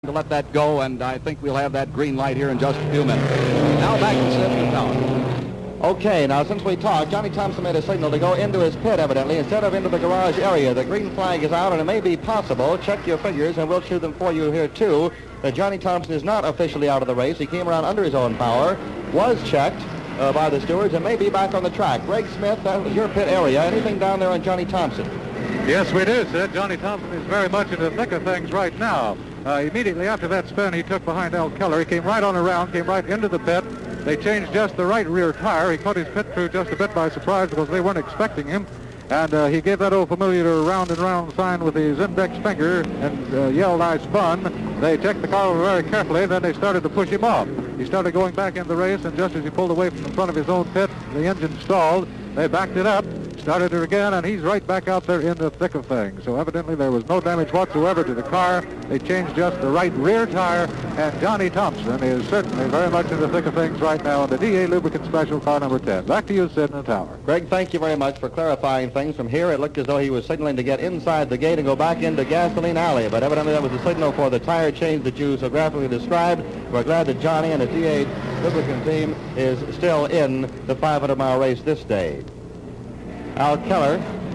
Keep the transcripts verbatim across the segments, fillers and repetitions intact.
to let that go, and I think we'll have that green light here in just a few minutes. Now back to Sid and Tower. Okay, now since we talked, Johnny Thompson made a signal to go into his pit, evidently, instead of into the garage area. The green flag is out, and it may be possible, check your figures, and we'll shoot them for you here, too, that Johnny Thompson is not officially out of the race. He came around under his own power, was checked uh, by the stewards, and may be back on the track. Greg Smith, that was your pit area. Anything down there on Johnny Thompson? Yes, we do, Sid. Johnny Thompson is very much in the thick of things right now. Uh, immediately after that spin he took behind Al Keller, he came right on around, came right into the pit. They changed just the right rear tire. He caught his pit crew just a bit by surprise because they weren't expecting him. And uh, he gave that old familiar round and round sign with his index finger and uh, yelled, "I spun." They checked the car over very carefully, then they started to push him off. He started going back in the race, and just as he pulled away from the front of his own pit, the engine stalled. They backed it up, started it again, and he's right back out there in the thick of things. So evidently there was no damage whatsoever to the car. They changed just the right rear tire, and Johnny Thompson is certainly very much in the thick of things right now in the D A Lubricant Special car number ten. Back to you, Sid in the tower. Greg, thank you very much for clarifying things. From here, it looked as though he was signaling to get inside the gate and go back into Gasoline Alley, but evidently that was a signal for the tire change that you so graphically described. We're glad that Johnny and the D A Lubricant team is still in the five hundred mile race this day. Al Keller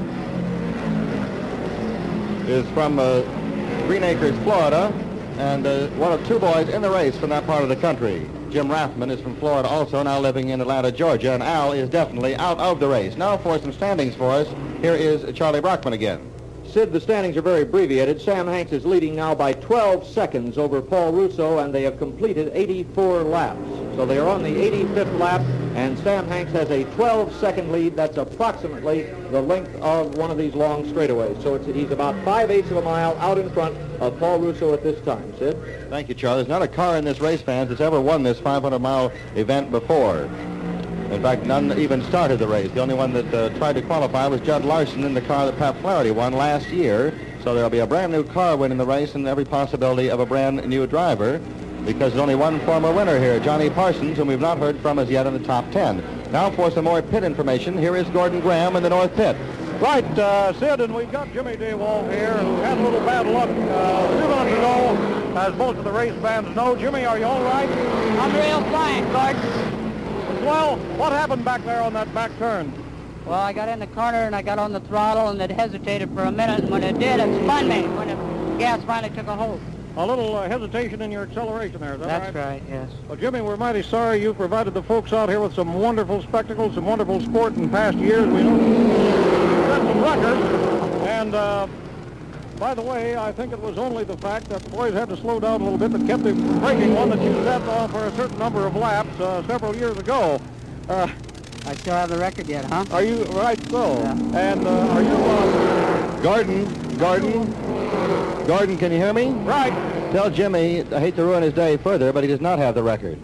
is from uh, Green Acres, Florida, and uh, one of two boys in the race from that part of the country. Jim Rathman is from Florida also, now living in Atlanta, Georgia, and Al is definitely out of the race. Now for some standings for us, here is Charlie Brockman again. Sid, the standings are very abbreviated. Sam Hanks is leading now by twelve seconds over Paul Russo, and they have completed eighty-four laps. So they are on the eighty-fifth lap, and Sam Hanks has a twelve second lead. That's approximately the length of one of these long straightaways. So it's, he's about five-eighths of a mile out in front of Paul Russo at this time. Sid? Thank you, Charlie. There's not a car in this race, fans, that's ever won this five hundred mile event before. In fact, none even started the race. The only one that uh, tried to qualify was Judd Larson in the car that Pat Flaherty won last year. So there'll be a brand new car winning the race and every possibility of a brand new driver, because there's only one former winner here, Johnny Parsons, whom we've not heard from as yet in the top ten. Now for some more pit information, here is Gordon Graham in the North Pit. Right, uh, Sid, and we've got Jimmy DeWalt here, who had a little bad luck uh, a few minutes ago, as most of the race fans know. Jimmy, are you all right? I'm real fine, Gordon. Well, what happened back there on that back turn? Well, I got in the corner and I got on the throttle and it hesitated for a minute, and when it did, it spun me when the gas finally took a hold. A little uh, hesitation in your acceleration there, is that That's right? right, yes. Well, Jimmy, we're mighty sorry. You provided the folks out here with some wonderful spectacles, some wonderful sport in past years. We know you set some records. And, uh, by the way, I think it was only the fact that the boys had to slow down a little bit that kept the breaking one that you set on for a certain number of laps uh, several years ago. Uh, I still have the record yet, huh? are you right so? Yeah. And uh, are you... Uh, Gordon, Gordon, Gordon, can you hear me? right. Tell Jimmy, I hate to ruin his day further, but he does not have the record.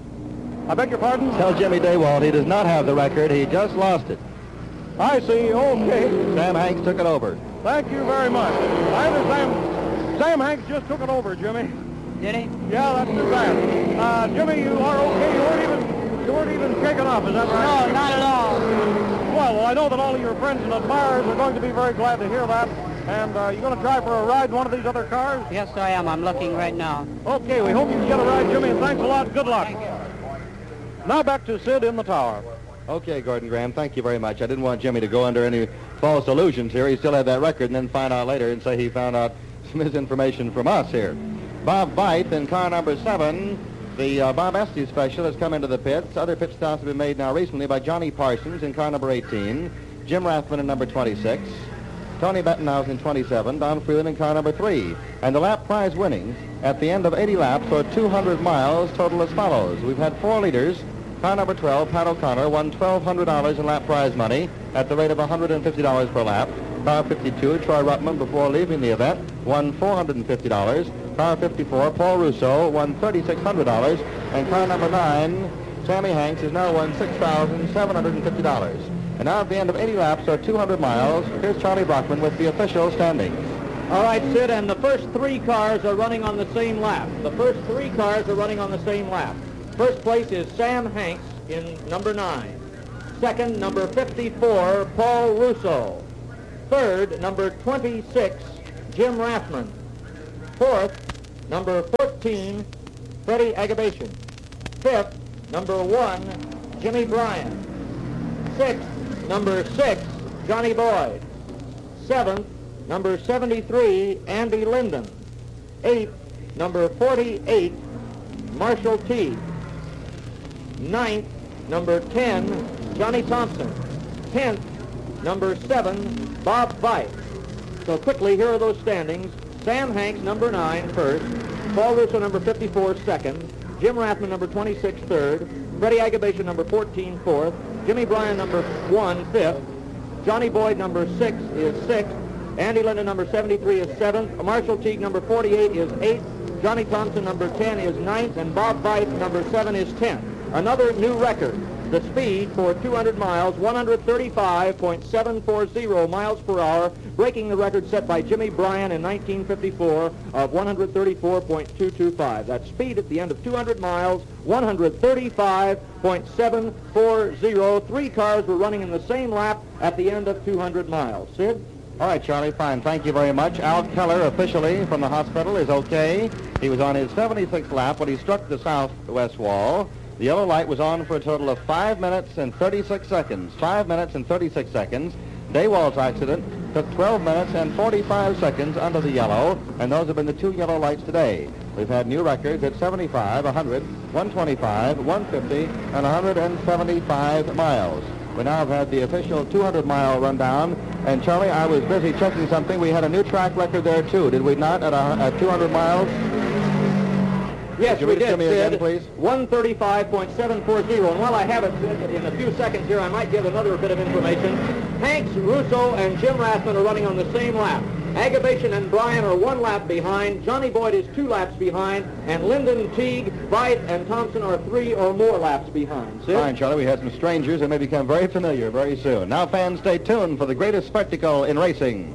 I beg your pardon? Tell Jimmy DeWalt he does not have the record. He just lost it. I see. Okay. Sam Hanks took it over. Thank you very much. I understand. Sam Hanks just took it over, Jimmy. Did he? Yeah, that's too bad. Uh, Jimmy, you are okay. You weren't even you weren't even shaken up, is that right? No, not at all. Well, well, I know that all of your friends and admirers are going to be very glad to hear that. And uh, you going to try for a ride in one of these other cars? Yes, I am. I'm looking right now. Okay, we hope you can get a ride, Jimmy, and thanks a lot. Good luck. Thank you. Now back to Sid in the tower. Okay, Gordon Graham, thank you very much. I didn't want Jimmy to go under any false illusions here. He still had that record and then find out later and say he found out some misinformation from us here. Bob Byth in car number seven. The uh, Bob Estes special has come into the pits. Other pit stops have been made now recently by Johnny Parsons in car number eighteen, Jim Rathman in number twenty-six, Tony Bettenhausen in twenty-seven, Don Freeland in car number three. And the lap prize winnings at the end of eighty laps or two hundred miles total as follows. We've had four leaders. Car number twelve, Pat O'Connor, won twelve hundred dollars in lap prize money at the rate of one hundred fifty dollars per lap. Car fifty-two, Troy Ruttman, before leaving the event, won four hundred fifty dollars. Car fifty-four, Paul Russo, won three thousand six hundred dollars. And car number nine, Sammy Hanks, has now won six thousand seven hundred fifty dollars. And now at the end of eighty laps or two hundred miles, here's Charlie Brockman with the official standings. All right, Sid, and the first three cars are running on the same lap. The first three cars are running on the same lap. First place is Sam Hanks in number nine. Second, number fifty-four, Paul Russo. Third, number twenty-six, Jim Rathman. Fourth, number fourteen, Freddie Agabation. Fifth, number one, Jimmy Bryan. Sixth, number six, Johnny Boyd. Seventh, number seventy-three, Andy Linden. Eighth, number forty-eight, Marshall Teague. Ninth, number ten, Johnny Thompson. Tenth, number seven, Bob Veit. So quickly, here are those standings. Sam Hanks, number nine, first. Paul Russo, number fifty-four, second. Jim Rathman, number twenty-six, third. Freddie Agabation, number fourteen, fourth. Jimmy Bryan, number one, fifth. Johnny Boyd, number six, is sixth. Andy Linden, number seventy-three, is seventh. Marshall Teague, number forty-eight, is eighth. Johnny Thompson, number ten, is ninth. And Bob Veit, number seven, is tenth. Another new record. The speed for two hundred miles, one thirty-five point seven four zero miles per hour, breaking the record set by Jimmy Bryan in nineteen fifty-four of one thirty-four point two two five. That speed at the end of two hundred miles, one thirty-five point seven four zero. Three cars were running in the same lap at the end of two hundred miles. Sid? All right, Charlie, fine. Thank you very much. Al Keller, officially from the hospital, is okay. He was on his seventy-sixth lap when he struck the southwest wall. The yellow light was on for a total of five minutes and thirty-six seconds. Five minutes and thirty-six seconds. Daywalt's accident took twelve minutes and forty-five seconds under the yellow, and those have been the two yellow lights today. We've had new records at seventy-five, one hundred, one twenty-five, one fifty, and one hundred seventy-five miles. We now have had the official two hundred mile rundown, and Charlie, I was busy checking something. We had a new track record there, too, did we not, at, a, at two hundred miles? Yes, we did, me Sid. again, please? one thirty-five point seven four zero. And while I have it, Sid, in a few seconds here, I might give another bit of information. Hanks, Russo, and Jim Rathman are running on the same lap. Agabation and Bryan are one lap behind. Johnny Boyd is two laps behind. And Linden, Teague, Veit, and Thompson are three or more laps behind. Sid? Fine, Charlie. We had some strangers and may become very familiar very soon. Now, fans, stay tuned for the greatest spectacle in racing.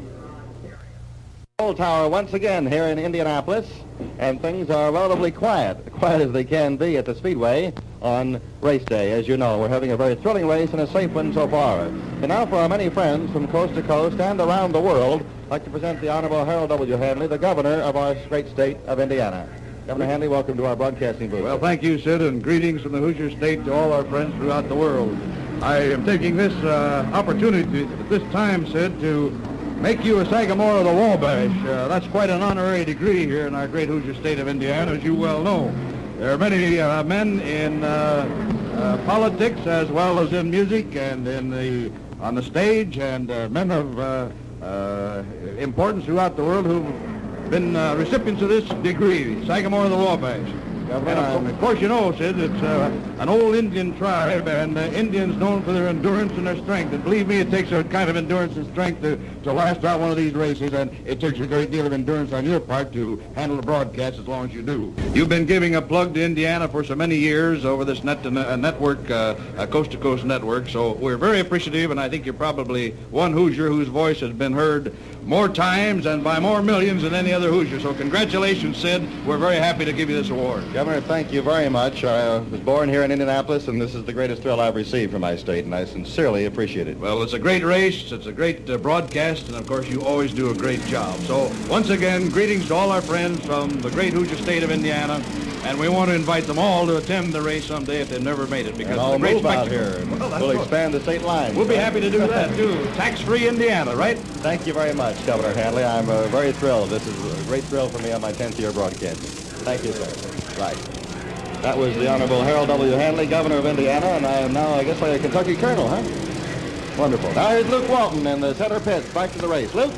Control Tower once again here in Indianapolis, and things are relatively quiet, quiet as they can be at the Speedway on race day. As you know, we're having a very thrilling race and a safe one so far. And now for our many friends from coast to coast and around the world, I'd like to present the Honorable Harold W. Handley, the governor of our great state of Indiana. Governor Handley, welcome to our broadcasting booth. Well, thank you, Sid, and greetings from the Hoosier State to all our friends throughout the world. I am taking this uh, opportunity at this time, Sid, to make you a Sagamore of the Wabash. Uh, that's quite an honorary degree here in our great Hoosier State of Indiana, as you well know. There are many uh, men in uh, uh, politics as well as in music and in the on the stage, and uh, men of uh, uh, importance throughout the world who've been uh, recipients of this degree, Sagamore of the Wabash. And of, of course, you know, Sid, it's uh, an old Indian tribe, and uh, Indians known for their endurance and their strength. And believe me, it takes a kind of endurance and strength to, to last out one of these races, and it takes a great deal of endurance on your part to handle the broadcast as long as you do. You've been giving a plug to Indiana for so many years over this net uh, network, uh, uh, coast-to-coast network, so we're very appreciative, and I think you're probably one Hoosier whose voice has been heard more times and by more millions than any other Hoosier. So congratulations, Sid. We're very happy to give you this award. Governor, thank you very much. I was born here in Indianapolis, and this is the greatest thrill I've received from my state, and I sincerely appreciate it. Well, it's a great race, it's a great uh, broadcast, and of course you always do a great job. So once again, greetings to all our friends from the great Hoosier State of Indiana, and we want to invite them all to attend the race someday if they've never made it, because and it's a great move out spectacle. here. Well, we'll right. expand the state line. We'll be happy to do that, too. Tax-free Indiana, right? Thank you very much, Governor Handley. I'm uh, very thrilled. This is a great thrill for me on my tenth year broadcasting. Thank you, sir. Right. That was the Honorable Harold W. Handley, Governor of Indiana, and I am now, I guess, like a Kentucky Colonel, huh? Wonderful. Now here's Luke Walton in the center pits. Back to the race. Luke?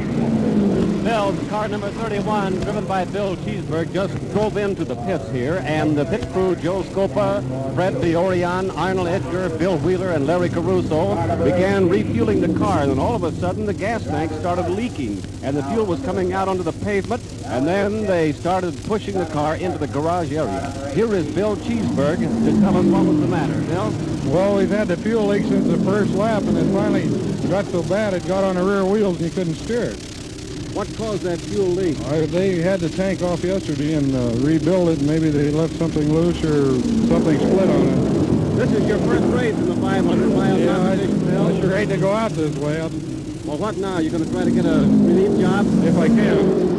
Bill, car number thirty-one, driven by Bill Cheeseburg, just drove into the pits here, and the pit crew, Joe Scopa, Fred DeOrion, Arnold Edgar, Bill Wheeler, and Larry Caruso, began refueling the car, and then all of a sudden the gas tank started leaking, and the fuel was coming out onto the pavement, and then they started pushing the car into the garage area. Here is Bill Cheeseburg to tell us what was the matter. Bill? Well, we've had the fuel leak since the first lap, and it finally got so bad it got on the rear wheels and you couldn't steer it. What caused that fuel leak? Uh, they had the tank off yesterday and uh, rebuilt it. Maybe they left something loose or something split on it. This is your first race in the five hundred mile Yeah, I, competition, Bill? I sure hate to go out this way. I'll, Well, what now? You're going to try to get a relief job? if I can.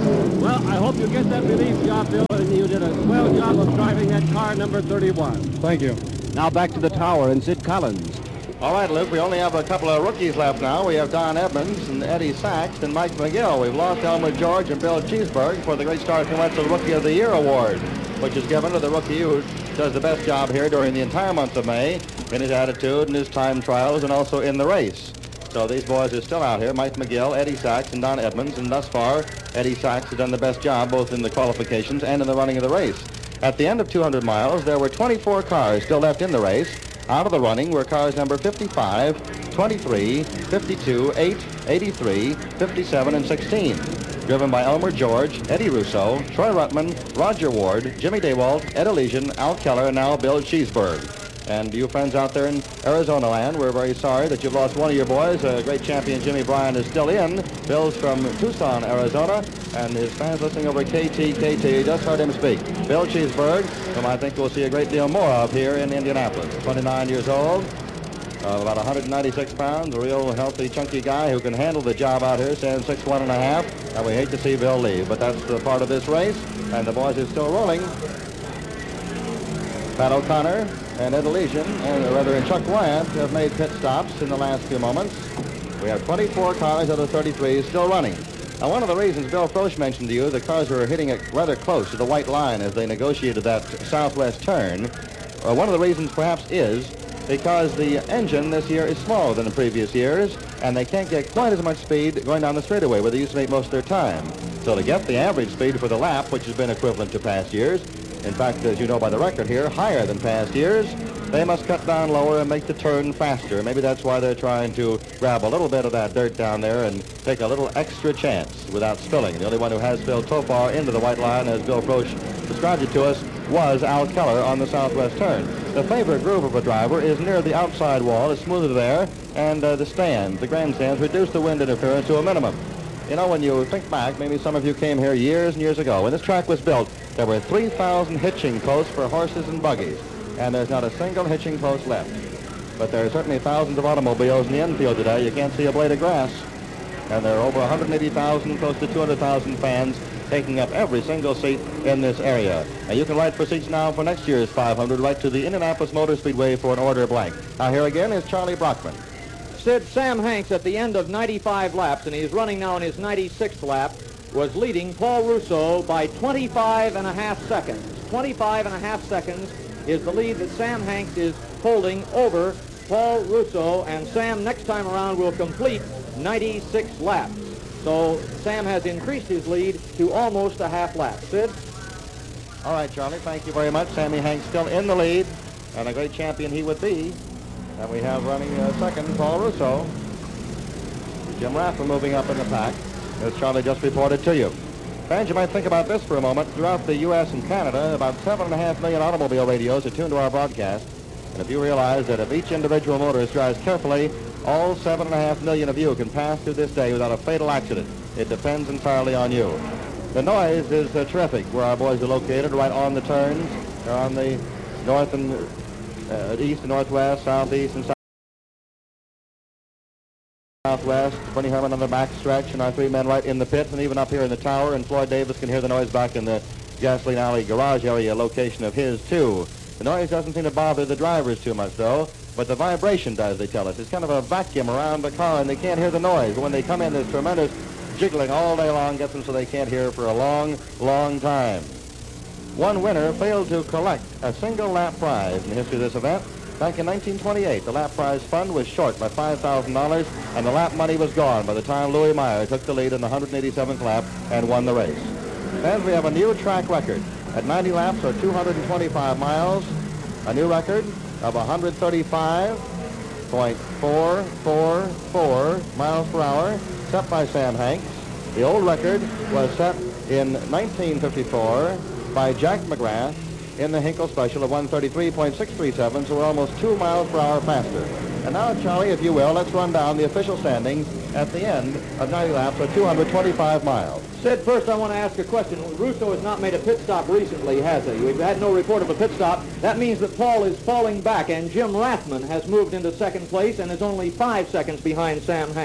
Well, I hope you get that relief job, Bill, and you did a swell job of driving that car number thirty-one. Thank you. Now back to the tower and Sid Collins. All right, Luke, we only have a couple of rookies left now. We have Don Edmonds and Eddie Sachs and Mike McGill. We've lost Elmer George and Bill Cheeseburg for the Great Star Commercial Rookie of the Year Award, which is given to the rookie who does the best job here during the entire month of May in his attitude and his time trials and also in the race. So these boys are still out here, Mike McGill, Eddie Sachs, and Don Edmonds, and thus far, Eddie Sachs has done the best job both in the qualifications and in the running of the race. At the end of two hundred miles, there were twenty-four cars still left in the race. Out of the running were cars number fifty-five, twenty-three, fifty-two, eight, eighty-three, fifty-seven, and sixteen. Driven by Elmer George, Eddie Russo, Troy Ruttman, Roger Ward, Jimmy Daywalt, Ed Elysian, Al Keller, and now Bill Cheeseburg. And you friends out there in Arizona land, we're very sorry that you've lost one of your boys. A great champion, Jimmy Bryan, is still in. Bill's from Tucson, Arizona, and his fans listening over K T K T just heard him speak. Bill Cheeseburg, whom I think we'll see a great deal more of here in Indianapolis. twenty-nine years old, uh, about one hundred ninety-six pounds, a real healthy, chunky guy who can handle the job out here, standing six one and a half. And we hate to see Bill leave, but that's the part of this race, and the boys are still rolling. Pat O'Connor and Ed Elysian, and rather and Chuck Wyant have made pit stops in the last few moments. We have twenty-four cars out of thirty-three still running. Now, one of the reasons Bill Frosch mentioned to you, the cars were hitting it rather close to the white line as they negotiated that southwest turn. Uh, one of the reasons perhaps is because the engine this year is smaller than in previous years, and they can't get quite as much speed going down the straightaway where they used to make most of their time. So to get the average speed for the lap, which has been equivalent to past years, in fact, as you know by the record here, higher than past years, they must cut down lower and make the turn faster. Maybe that's why they're trying to grab a little bit of that dirt down there and take a little extra chance without spilling. The only one who has spilled so far into the white line, as Bill Frosch described it to us, was Al Keller on the southwest turn. The favorite groove of a driver is near the outside wall. It's smoother there, and uh, the stands, the grandstands, reduce the wind interference to a minimum. You know, when you think back, maybe some of you came here years and years ago. When this track was built, there were three thousand hitching posts for horses and buggies, and there's not a single hitching post left. But there are certainly thousands of automobiles in the infield today. You can't see a blade of grass. And there are over one hundred eighty thousand, close to two hundred thousand fans taking up every single seat in this area. Now, you can write for seats now for next year's five hundred. Write to the Indianapolis Motor Speedway for an order blank. Now, here again is Charlie Brockman. Sid, Sam Hanks at the end of ninety-five laps, and he's running now in his ninety-sixth lap, was leading Paul Russo by twenty-five and a half seconds. twenty-five and a half seconds is the lead that Sam Hanks is holding over Paul Russo, and Sam next time around will complete ninety-six laps. So Sam has increased his lead to almost a half lap. Sid? All right, Charlie, thank you very much. Sammy Hanks still in the lead, and a great champion he would be. And we have running uh, second, Paul Russo. Jim Rathman moving up in the pack, as Charlie just reported to you. Fans, you might think about this for a moment. Throughout the U S and Canada, about seven and a half million automobile radios are tuned to our broadcast. And if you realize that if each individual motorist drives carefully, all seven and a half million of you can pass through this day without a fatal accident. It depends entirely on you. The noise is uh, terrific where our boys are located, right on the turns. They're on the north and uh, east and northwest, southeast and south. Southwest, Bernie Herman on the back stretch, and our three men right in the pit, and even up here in the tower, and Floyd Davis can hear the noise back in the Gasoline Alley garage area location of his, too. The noise doesn't seem to bother the drivers too much, though, but the vibration does, they tell us. It's kind of a vacuum around the car, and they can't hear the noise. When they come in, there's tremendous jiggling all day long, gets them so they can't hear for a long, long time. One winner failed to collect a single lap prize in the history of this event. Back in nineteen twenty-eight, the lap prize fund was short by five thousand dollars, and the lap money was gone by the time Louis Meyer took the lead in the one hundred eighty-seventh lap and won the race. And we have a new track record. At ninety laps or two hundred twenty-five miles, a new record of one hundred thirty-five point four four four miles per hour, set by Sam Hanks. The old record was set in nineteen fifty-four by Jack McGrath in the Hinkle Special of one thirty-three point six three seven, so we're almost two miles per hour faster. And now, Charlie, if you will, let's run down the official standings at the end of ninety laps or two hundred twenty-five miles. Sid, first I want to ask a question. Russo has not made a pit stop recently, has he? We've had no report of a pit stop. That means that Paul is falling back, and Jim Rathman has moved into second place and is only five seconds behind Sam Hanks.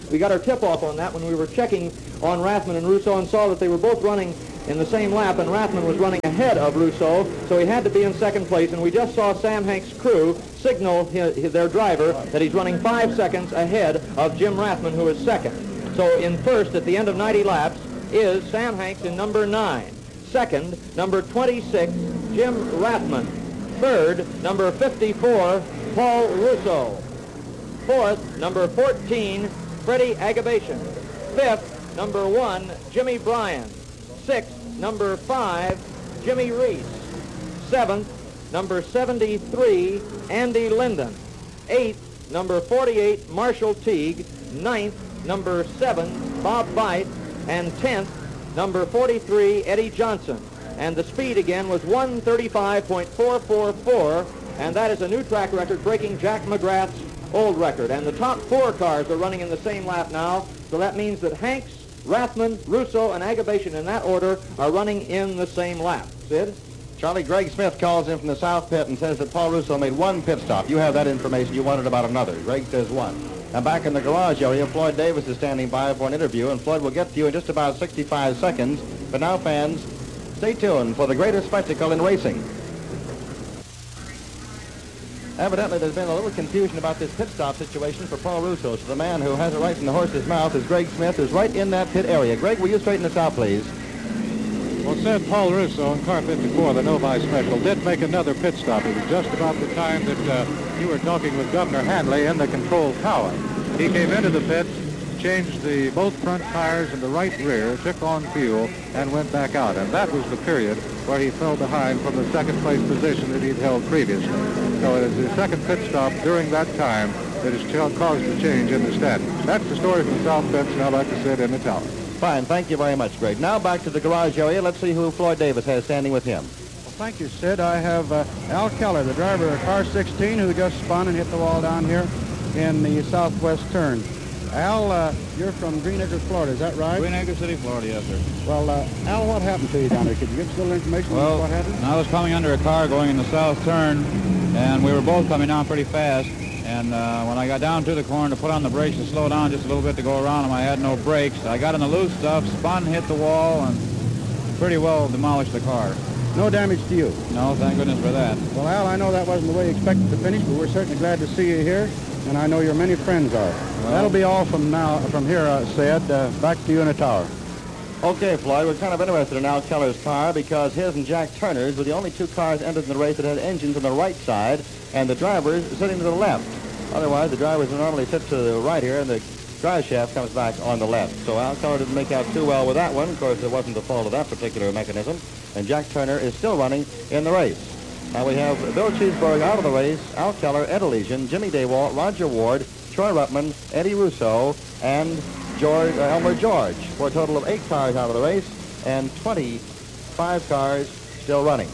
We got our tip-off on that when we were checking on Rathman and Russo and saw that they were both running in the same lap, and Rathman was running ahead of Russo, so he had to be in second place, and we just saw Sam Hanks' crew signal his, his, their driver that he's running five seconds ahead of Jim Rathman, who is second. So in first, at the end of ninety laps, is Sam Hanks in number nine. Second, number twenty-six, Jim Rathman. Third, number fifty-four, Paul Russo. Fourth, number fourteen, Freddie Agabation. Fifth, number one, Jimmy Bryan. Sixth, number five, Jimmy Reese. Seventh, number seventy-three, Andy Linden. Eighth, number forty-eight, Marshall Teague. Ninth, number seven, Bob Veit. And tenth, number forty-three, Eddie Johnson. And the speed again was one thirty-five point four four four, and that is a new track record, breaking Jack McGrath's old record. And the top four cars are running in the same lap now, so that means that Hanks, Rathman, Russo, and Agabation in that order are running in the same lap. Sid? Charlie, Greg Smith calls in from the south pit and says that Paul Russo made one pit stop. You have that information. You wanted about another. Greg says one. Now back in the garage area, Floyd Davis is standing by for an interview, and Floyd will get to you in just about sixty-five seconds. But now, fans, stay tuned for the greatest spectacle in racing. Evidently, there's been a little confusion about this pit stop situation for Paul Russo. So the man who has it right in the horse's mouth is Greg Smith, who's right in that pit area. Greg, will you straighten this out, please? Well, said Paul Russo in car fifty-four, the Novi Special, did make another pit stop. It was just about the time that uh, you were talking with Governor Hanley in the control tower. He came into the pit, changed the both front tires and the right rear, took on fuel, and went back out. And that was the period where he fell behind from the second place position that he'd held previously. So it is his second pit stop during that time that has caused the change in the standings. That's the story from the South Pits, and I'd like to sit in the tower. Fine. Thank you very much, Greg. Now back to the garage area. Let's see who Floyd Davis has standing with him. Well, thank you, Sid. I have uh, Al Keller, the driver of car sixteen, who just spun and hit the wall down here in the southwest turn. Al, uh, you're from Green Acres, Florida, is that right? Green Acres City, Florida, yes, sir. Well, uh, Al, what happened to you down there? Could you give us a little information well, on what happened? I was coming under a car going in the south turn, and we were both coming down pretty fast. And uh, when I got down to the corner to put on the brakes to slow down just a little bit to go around them, I had no brakes. I got in the loose stuff, spun, hit the wall, and pretty well demolished the car. No damage to you? No, thank goodness for that. Well, Al, I know that wasn't the way you expected to finish, but we're certainly glad to see you here, and I know your many friends are. Well, that'll be all from now, from here, uh, Sid. Uh, back to you in the tower. Okay, Floyd, we're kind of interested in Al Keller's car because his and Jack Turner's were the only two cars entered in the race that had engines on the right side and the drivers sitting to the left. Otherwise, the drivers would normally sit to the right here and the drive shaft comes back on the left. So Al Keller didn't make out too well with that one. Of course, it wasn't the fault of that particular mechanism. And Jack Turner is still running in the race. Now we have Bill Cheeseburg out of the race, Al Keller, Ed Elysian, Jimmy Daywalt, Roger Ward, Troy Ruttman, Eddie Russo, and George, uh, Elmer George, for a total of eight cars out of the race and twenty-five cars still running.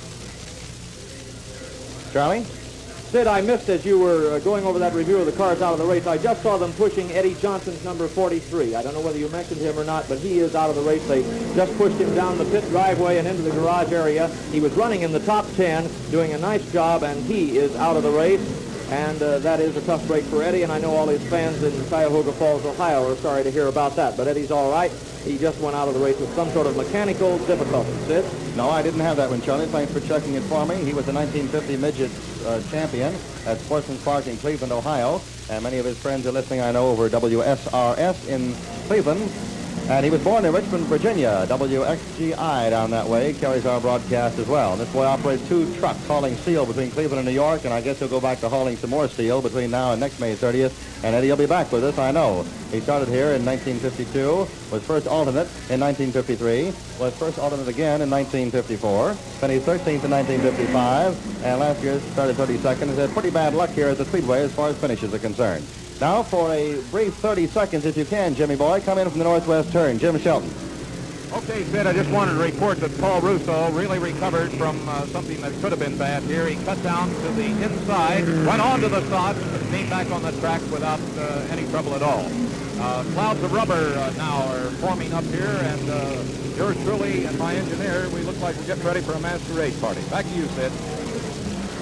Charlie? Sid, I missed as you were uh, going over that review of the cars out of the race. I just saw them pushing Eddie Johnson's number forty-three. I don't know whether you mentioned him or not, but he is out of the race. They just pushed him down the pit driveway and into the garage area. He was running in the top ten, doing a nice job, and he is out of the race. And uh, that is a tough break for Eddie, and I know all his fans in Cuyahoga Falls, Ohio are sorry to hear about that. But Eddie's all right. He just went out of the race with some sort of mechanical difficulty. Sid? No, I didn't have that one, Charlie. Thanks for checking it for me. He was the nineteen fifty midget uh, champion at Sportsman's Park in Cleveland, Ohio. And many of his friends are listening, I know, over W S R S in Cleveland. And he was born in Richmond, Virginia. W X G I down that way carries our broadcast as well. And this boy operates two trucks hauling steel between Cleveland and New York, and I guess he'll go back to hauling some more steel between now and next May thirtieth. And Eddie will be back with us, I know. He started here in nineteen fifty-two, was first alternate in nineteen fifty-three, was first alternate again in nineteen fifty-four, finished thirteenth in nineteen fifty-five, and last year started thirty-second. He's had pretty bad luck here at the Speedway as far as finishes are concerned. Now for a brief thirty seconds, if you can, Jimmy boy, come in from the northwest turn. Jim Shelton. Okay, Sid, I just wanted to report that Paul Russo really recovered from uh, something that could have been bad here. He cut down to the inside, went on to the sod, and came back on the track without uh, any trouble at all. Uh, clouds of rubber uh, now are forming up here, and uh, yours truly and my engineer, we look like we're getting ready for a masquerade party. Back to you, Sid.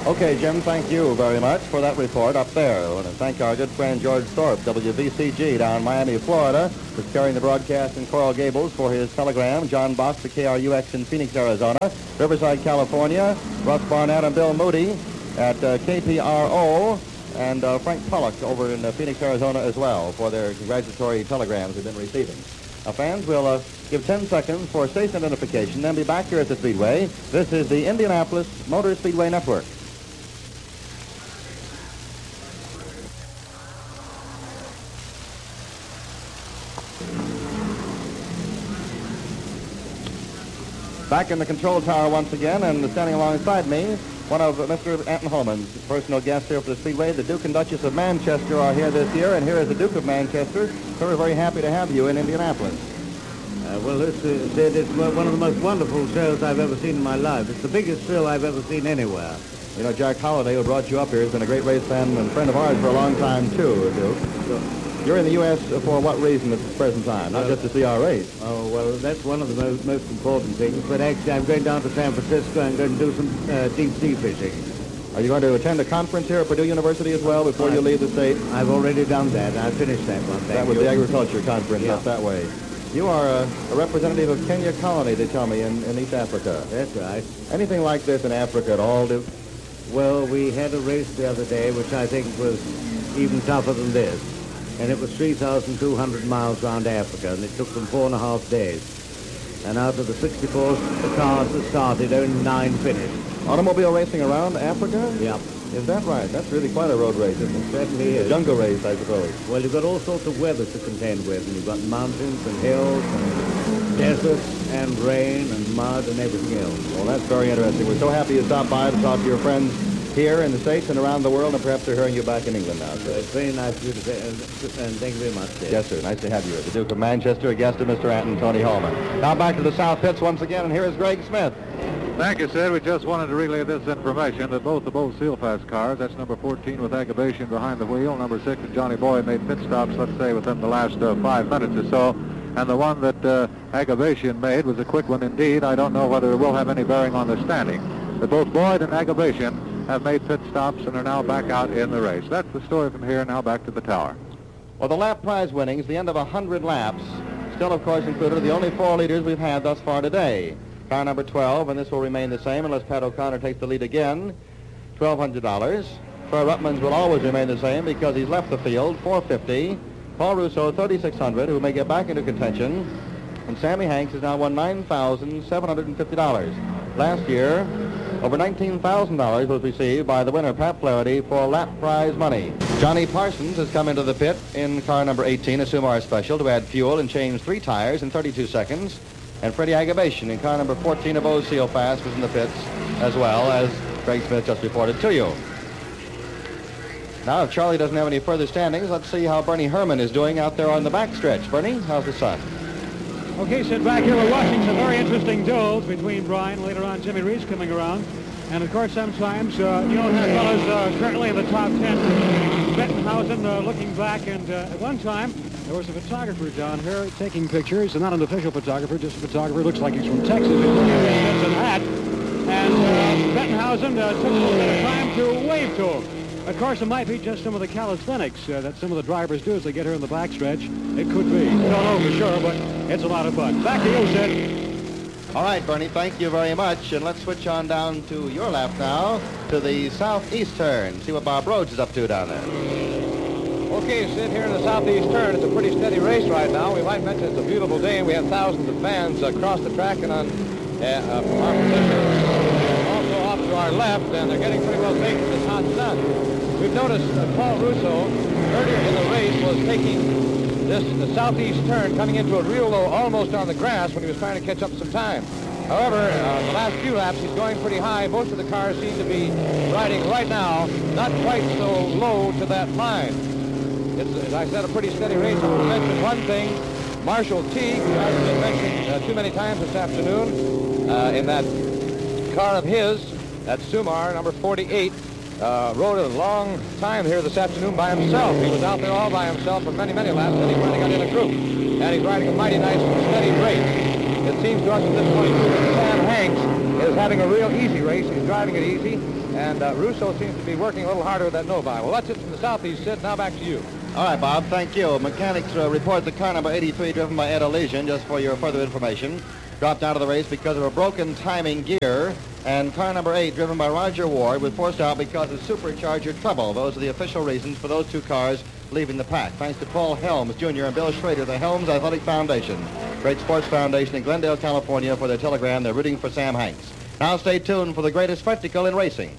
Okay, Jim, thank you very much for that report up there. I want to thank our good friend George Thorpe, W V C G, down in Miami, Florida, who's carrying the broadcast in Coral Gables for his telegram. John Box at K R U X in Phoenix, Arizona. Riverside, California. Russ Barnett and Bill Moody at uh, K P R O. And uh, Frank Pollock over in uh, Phoenix, Arizona as well for their congratulatory telegrams they've been receiving. Now, fans, we'll uh, give ten seconds for station identification, then be back here at the Speedway. This is the Indianapolis Motor Speedway Network. Back in the control tower once again, and standing alongside me, one of Mister Anton Holman's personal guests here for the Speedway. The Duke and Duchess of Manchester are here this year, and here is the Duke of Manchester. So we're very happy to have you in Indianapolis. Uh, well, this is, it's one of the most wonderful shows I've ever seen in my life. It's the biggest thrill I've ever seen anywhere. You know, Jack Holliday, who brought you up here, has been a great race fan and friend of ours for a long time, too, Duke. So you're in the U S for what reason at the present time? Not well, just to see our race. Oh, well, that's one of the most, most important things. But actually, I'm going down to San Francisco and going to do some uh, deep-sea fishing. Are you going to attend a conference here at Purdue University as well before I've, you leave the state? I've already done that. I finished that one. Thank that was you. the agriculture conference yeah. up that way. You are a, a representative of Kenya Colony, they tell me, in, in East Africa. That's right. Anything like this in Africa at all, Duke? Well, we had a race the other day, which I think was even tougher than this. And it was three thousand two hundred miles around Africa, and it took them four and a half days. And out of the sixty-four cars that started, only nine finished. Automobile racing around Africa? Yeah. Is that right? That's really quite a road race, isn't it? Certainly is. A jungle race, I suppose. Well, you've got all sorts of weather to contend with, and you've got mountains and hills and deserts and rain and mud and everything else. Well, that's very interesting. We're so happy you stopped by to talk to your friends here in the States and around the world, and perhaps they're hearing you back in England now, sir. Well, it's very nice of you to say, and, and thank you very much, sir. Yes, sir. Nice to have you. The Duke of Manchester, a guest of Mister Anton Tony Holman. Now back to the South Pits once again, and here is Greg Smith. Thank you, Sid. We just wanted to relay this information that both the both Sealfast cars, that's number fourteen with Agabation behind the wheel, number six and Johnny Boy made pit stops, let's say, within the last uh, five minutes or so. And the one that uh, Agabation made was a quick one indeed. I don't know whether it will have any bearing on the standing. But both Boyd and Agabation have made pit stops and are now back out in the race. That's the story from here. Now back to the tower. Well, the lap prize winnings, the end of one hundred laps, still, of course, included the only four leaders we've had thus far today. Car number twelve, and this will remain the same unless Pat O'Connor takes the lead again, twelve hundred dollars. Troy Ruttman's will always remain the same because he's left the field, four hundred fifty dollars. Paul Russo, thirty-six hundred dollars, who may get back into contention. And Sammy Hanks has now won nine thousand seven hundred fifty dollars. Last year, over nineteen thousand dollars was received by the winner, Pat Flaherty, for lap prize money. Johnny Parsons has come into the pit in car number eighteen, a Sumar Special, to add fuel and change three tires in thirty-two seconds. And Freddie Agabation in car number fourteen of O's Sealfast was in the pits, as well as Greg Smith just reported to you. Now, if Charlie doesn't have any further standings, let's see how Bernie Herman is doing out there on the backstretch. Bernie, how's the sun? Okay, Sid, back here we're watching some very interesting duels between Brian, later on Jimmy Reese coming around. And, of course, sometimes uh, you don't have fellas uh, currently in the top ten. Bettenhausen uh, looking back, and uh, at one time there was a photographer down here taking pictures, and not an official photographer, just a photographer. Looks like he's from Texas. He's wearing a Stetson hat. And uh, Bettenhausen uh, took a little bit of time to wave to him. Of course, it might be just some of the calisthenics uh, that some of the drivers do as they get here in the backstretch. It could be. Don't know for sure, but it's a lot of fun. Back to you, Sid. All right, Bernie, thank you very much. And let's switch on down to your lap now, to the southeast turn. See what Bob Rhodes is up to down there. Okay, Sid, here in the southeast turn. It's a pretty steady race right now. We might mention it's a beautiful day, and we have thousands of fans across the track and on uh, uh, from our position. Also off to our left, and they're getting pretty well baked in this hot sun. We've noticed that Paul Russo, earlier in the race, was taking this the southeast turn, coming into a real low, almost on the grass, when he was trying to catch up some time. However, uh, the last few laps, he's going pretty high. Most of the cars seem to be riding right now, not quite so low to that line. It's, as I said, a pretty steady race. I want to mention one thing. Marshall Teague, who hasn't been mentioned uh, too many times this afternoon, uh, in that car of his, that Sumar, number forty-eight, Uh, rode a long time here this afternoon by himself. He was out there all by himself for many, many laps, and he finally got in a group. And he's riding a mighty nice, steady race. It seems to us at this point, too, that Sam Hanks is having a real easy race. He's driving it easy. and uh, Russo seems to be working a little harder than nobody. Well, that's it from the southeast, Sid. Now back to you. All right, Bob, thank you. Mechanics uh, report the car number eighty-three, driven by Ed Elysian, just for your further information, dropped out of the race because of a broken timing gear, and car number eight, driven by Roger Ward, was forced out because of supercharger trouble. Those are the official reasons for those two cars leaving the pack. Thanks to Paul Helms, Junior and Bill Schrader, the Helms Athletic Foundation, great sports foundation in Glendale, California, for their telegram. They're rooting for Sam Hanks. Now stay tuned for the greatest spectacle in racing.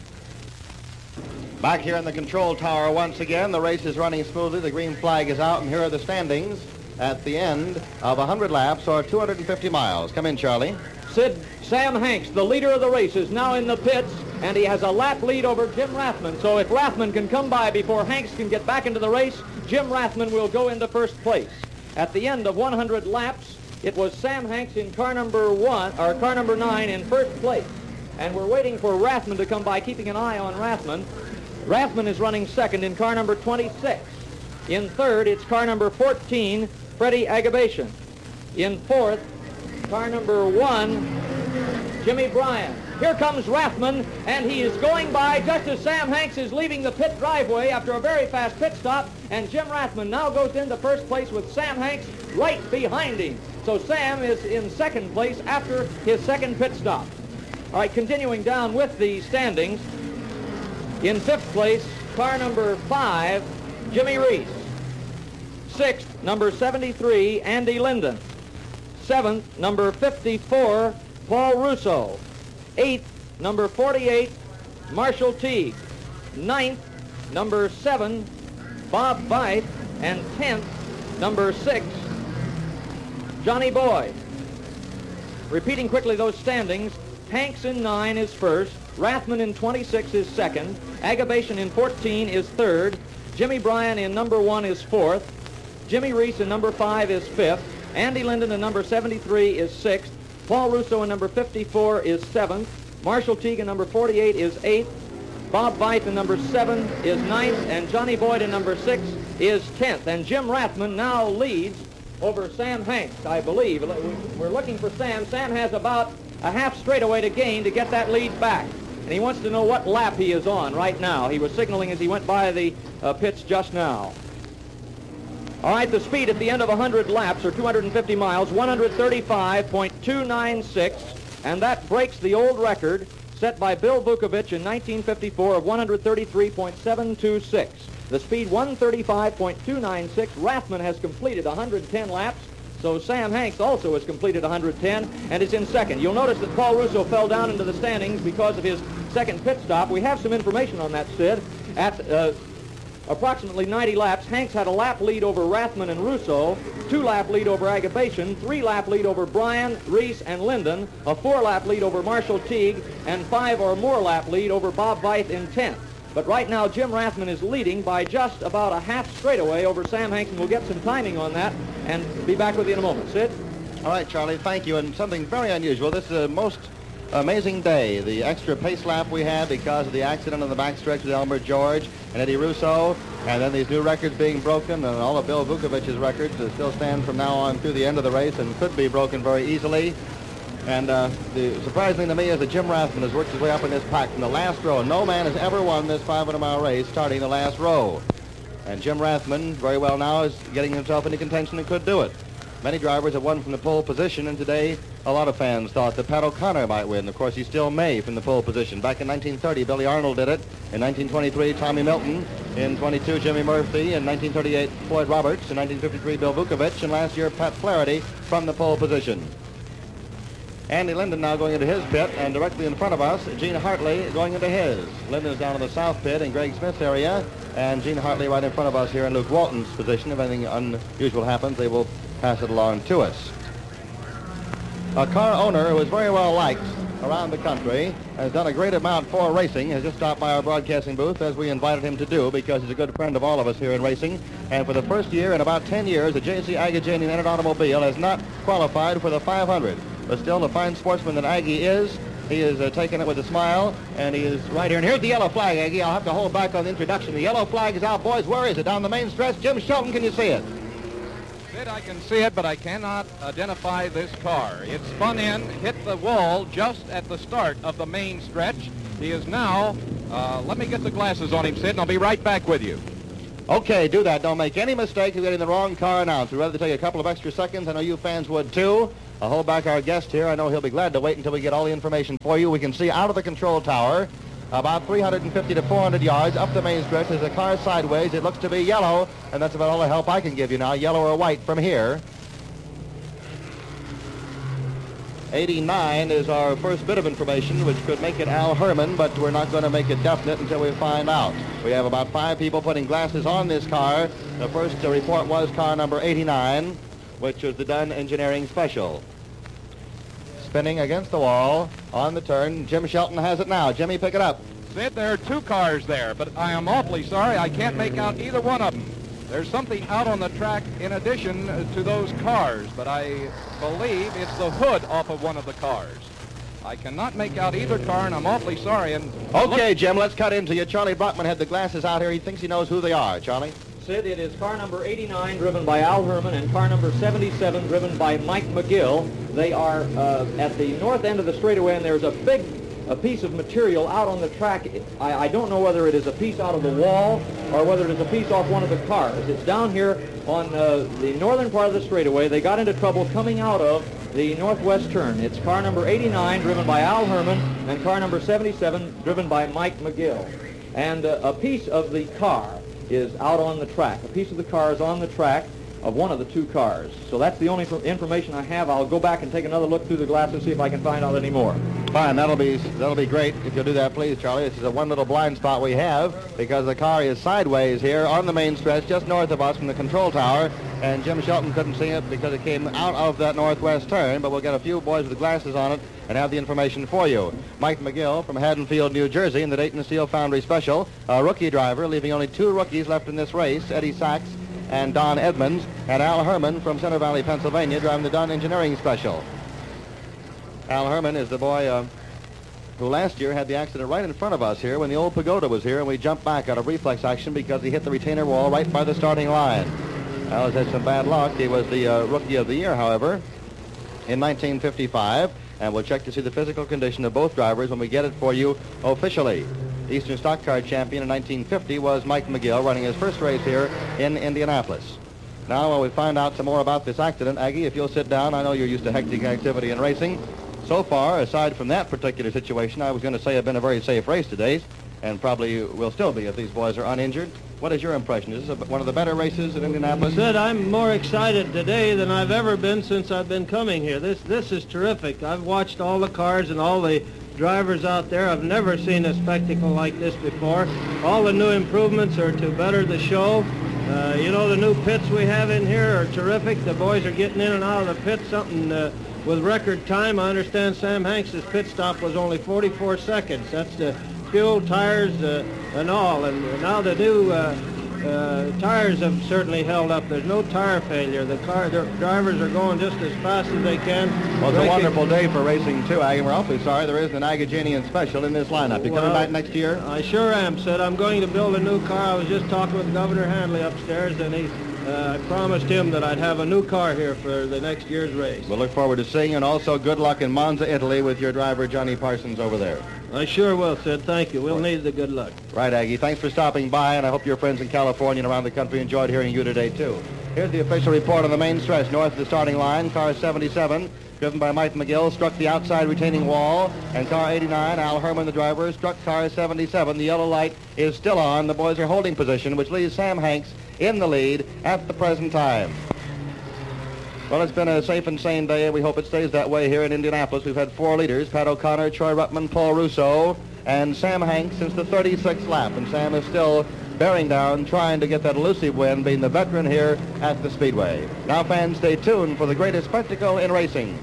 Back here in the control tower once again, the race is running smoothly. The green flag is out, and here are the standings at the end of one hundred laps, or two hundred fifty miles. Come in, Charlie. Sid, Sam Hanks, the leader of the race, is now in the pits, and he has a lap lead over Jim Rathman. So if Rathman can come by before Hanks can get back into the race, Jim Rathman will go into first place. At the end of one hundred laps, it was Sam Hanks in car number one, or car number nine, in first place. And we're waiting for Rathman to come by, keeping an eye on Rathman. Rathman is running second in car number twenty-six. In third, it's car number fourteen, Freddie Agabation. In fourth, car number one, Jimmy Bryan. Here comes Rathman, and he is going by just as Sam Hanks is leaving the pit driveway after a very fast pit stop, and Jim Rathman now goes into first place with Sam Hanks right behind him. So Sam is in second place after his second pit stop. All right, continuing down with the standings. In fifth place, car number five, Jimmy Reese. Sixth, number seventy-three, Andy Linden. Seventh, number fifty-four, Paul Russo. Eighth, number forty-eight, Marshall Teague. Ninth, number seven, Bob Veit. And tenth, number six, Johnny Boyd. Repeating quickly those standings, Hanks in nine is first, Rathman in twenty-six is second, Agabation in fourteen is third, Jimmy Bryan in number one is fourth, Jimmy Reese in number five is fifth, Andy Linden in number seventy-three is sixth, Paul Russo in number fifty-four is seventh, Marshall Teague in number forty-eight is eighth, Bob Veit in number seven is ninth, and Johnny Boyd in number six is tenth. And Jim Rathman now leads over Sam Hanks, I believe. We're looking for Sam. Sam has about a half straightaway to gain to get that lead back. And he wants to know what lap he is on right now. He was signaling as he went by the uh, pits just now. All right, the speed at the end of one hundred laps, or two hundred fifty miles, one thirty-five point two nine six, and that breaks the old record set by Bill Vukovich in nineteen fifty-four of one thirty-three point seven two six. The speed one thirty-five point two nine six. Rathman has completed one hundred ten laps, so Sam Hanks also has completed one hundred ten and is in second. You'll notice that Paul Russo fell down into the standings because of his second pit stop. We have some information on that, Sid. At uh, approximately ninety laps, Hanks had a lap lead over Rathman and Russo, two-lap lead over Agabation, three-lap lead over Bryan, Reese, and Linden, a four-lap lead over Marshall Teague, and five or more lap lead over Bob Veit in tenth. But right now, Jim Rathman is leading by just about a half straightaway over Sam Hanks, and we'll get some timing on that and be back with you in a moment. Sid? All right, Charlie, thank you. And something very unusual. This is a most amazing day. The extra pace lap we had because of the accident on the backstretch with Elmer George and Eddie Russo, and then these new records being broken, and all of Bill Vukovich's records that still stand from now on through the end of the race and could be broken very easily. And uh, the, surprisingly to me is that Jim Rathman has worked his way up in this pack from the last row. No man has ever won this five hundred mile race starting the last row. And Jim Rathman, very well now, is getting himself into contention and could do it. Many drivers have won from the pole position, and today a lot of fans thought that Pat O'Connor might win. Of course, he still may from the pole position. Back in nineteen thirty, Billy Arnold did it. In nineteen twenty-three, Tommy Milton. In twenty-two, Jimmy Murphy. In nineteen thirty-eight, Floyd Roberts. In nineteen fifty-three, Bill Vukovich. And last year, Pat Flaherty from the pole position. Andy Linden now going into his pit, and directly in front of us, Gene Hartley going into his. Linden is down in the south pit in Greg Smith's area, and Gene Hartley right in front of us here in Luke Walton's position. If anything unusual happens, they will pass it along to us. A car owner who is very well liked around the country, has done a great amount for racing, has just stopped by our broadcasting booth as we invited him to do, because he's a good friend of all of us here in racing. And for the first year in about ten years, the J C Agajanian Entered Automobile has not qualified for the five hundred. But still, the fine sportsman that Aggie is, he is uh, taking it with a smile, and he is right here. And here's the yellow flag, Aggie. I'll have to hold back on the introduction. The yellow flag is out, boys. Where is it? Down the main stretch. Jim Shelton, can you see it? Sid, I can see it, but I cannot identify this car. It spun in, hit the wall just at the start of the main stretch. He is now, uh, let me get the glasses on him, Sid, and I'll be right back with you. Okay, do that. Don't make any mistake of getting the wrong car announced. We'd rather take a couple of extra seconds. I know you fans would, too. I'll hold back our guest here. I know he'll be glad to wait until we get all the information for you. We can see out of the control tower about three hundred fifty to four hundred yards up the main stretch. There's a car sideways. It looks to be yellow, and that's about all the help I can give you now, yellow or white from here. eighty-nine is our first bit of information, which could make it Al Herman, but we're not going to make it definite until we find out. We have about five people putting glasses on this car. The first uh, report was car number eighty-nine, which was the Dunn Engineering Special. Spinning against the wall on the turn. Jim Shelton has it now. Jimmy, pick it up. Sid, there are two cars there, but I am awfully sorry I can't make out either one of them. There's something out on the track in addition to those cars, but I believe it's the hood off of one of the cars. I cannot make out either car, and I'm awfully sorry. And okay, Jim, let's cut into you. Charlie Brockman had the glasses out here. He thinks he knows who they are. Charlie? Sid, it is car number eighty-nine, driven by Al Herman, and car number seventy-seven, driven by Mike McGill. They are uh, at the north end of the straightaway, and there's a big a piece of material out on the track. I, I don't know whether it is a piece out of the wall or whether it is a piece off one of the cars. It's down here on uh, the northern part of the straightaway. They got into trouble coming out of the northwest turn. It's car number eighty-nine, driven by Al Herman, and car number seventy-seven, driven by Mike McGill. And uh, a piece of the car is out on the track. A piece of the car is on the track of one of the two cars. So that's the only information I have. I'll go back and take another look through the glasses, see if I can find out any more. Fine, that'll be that'll be great if you'll do that, please, Charlie. This is the one little blind spot we have because the car is sideways here on the main stretch, just north of us from the control tower, and Jim Shelton couldn't see it because it came out of that northwest turn, but we'll get a few boys with glasses on it and have the information for you. Mike McGill from Haddonfield, New Jersey, in the Dayton Steel Foundry Special, a rookie driver, leaving only two rookies left in this race, Eddie Sachs and Don Edmonds, and Al Herman from Center Valley, Pennsylvania, driving the Dunn Engineering Special. Al Herman is the boy uh, who last year had the accident right in front of us here when the old pagoda was here, and we jumped back out of reflex action because he hit the retainer wall right by the starting line. Al has had some bad luck. He was the uh, Rookie of the Year, however, in nineteen fifty-five, and we'll check to see the physical condition of both drivers when we get it for you officially. The Eastern Stock Car champion in nineteen fifty was Mike McGill, running his first race here in Indianapolis. Now, while we find out some more about this accident, Aggie, if you'll sit down, I know you're used to hectic activity in racing. So far, aside from that particular situation, I was going to say it's been a very safe race today, and probably will still be if these boys are uninjured. What is your impression? Is this a, one of the better races in Indianapolis? Sid, I'm more excited today than I've ever been since I've been coming here. This this is terrific. I've watched all the cars and all the drivers out there. I've never seen a spectacle like this before. All the new improvements are to better the show. Uh, you know, the new pits we have in here are terrific. The boys are getting in and out of the pits, something uh, with record time. I understand Sam Hanks' pit stop was only forty-four seconds. That's the fuel, tires, uh, and all. And now the new uh, uh, tires have certainly held up. There's no tire failure. The car, the drivers are going just as fast as they can. Well, it's a wonderful day for racing, too, Aggie. We're awfully sorry there isn't an Agagenian special in this lineup. You well, coming back next year? I sure am, Sid. I'm going to build a new car. I was just talking with Governor Handley upstairs, and he Uh, I promised him that I'd have a new car here for the next year's race. We'll look forward to seeing you, and also good luck in Monza, Italy with your driver, Johnny Parsons, over there. I sure will, Sid. Thank you. We'll need the good luck. Right, Aggie. Thanks for stopping by, and I hope your friends in California and around the country enjoyed hearing you today, too. Here's the official report on the main stretch. North of the starting line, car seventy-seven, driven by Mike McGill, struck the outside retaining wall, and car eighty-nine, Al Herman, the driver, struck car seventy-seven. The yellow light is still on. The boys are holding position, which leaves Sam Hanks in the lead at the present time. Well, it's been a safe and sane day, and we hope it stays that way here in Indianapolis. We've had four leaders, Pat O'Connor, Troy Ruttman, Paul Russo, and Sam Hanks since the thirty-sixth lap. And Sam is still bearing down, trying to get that elusive win, being the veteran here at the Speedway. Now, fans, stay tuned for the greatest spectacle in racing.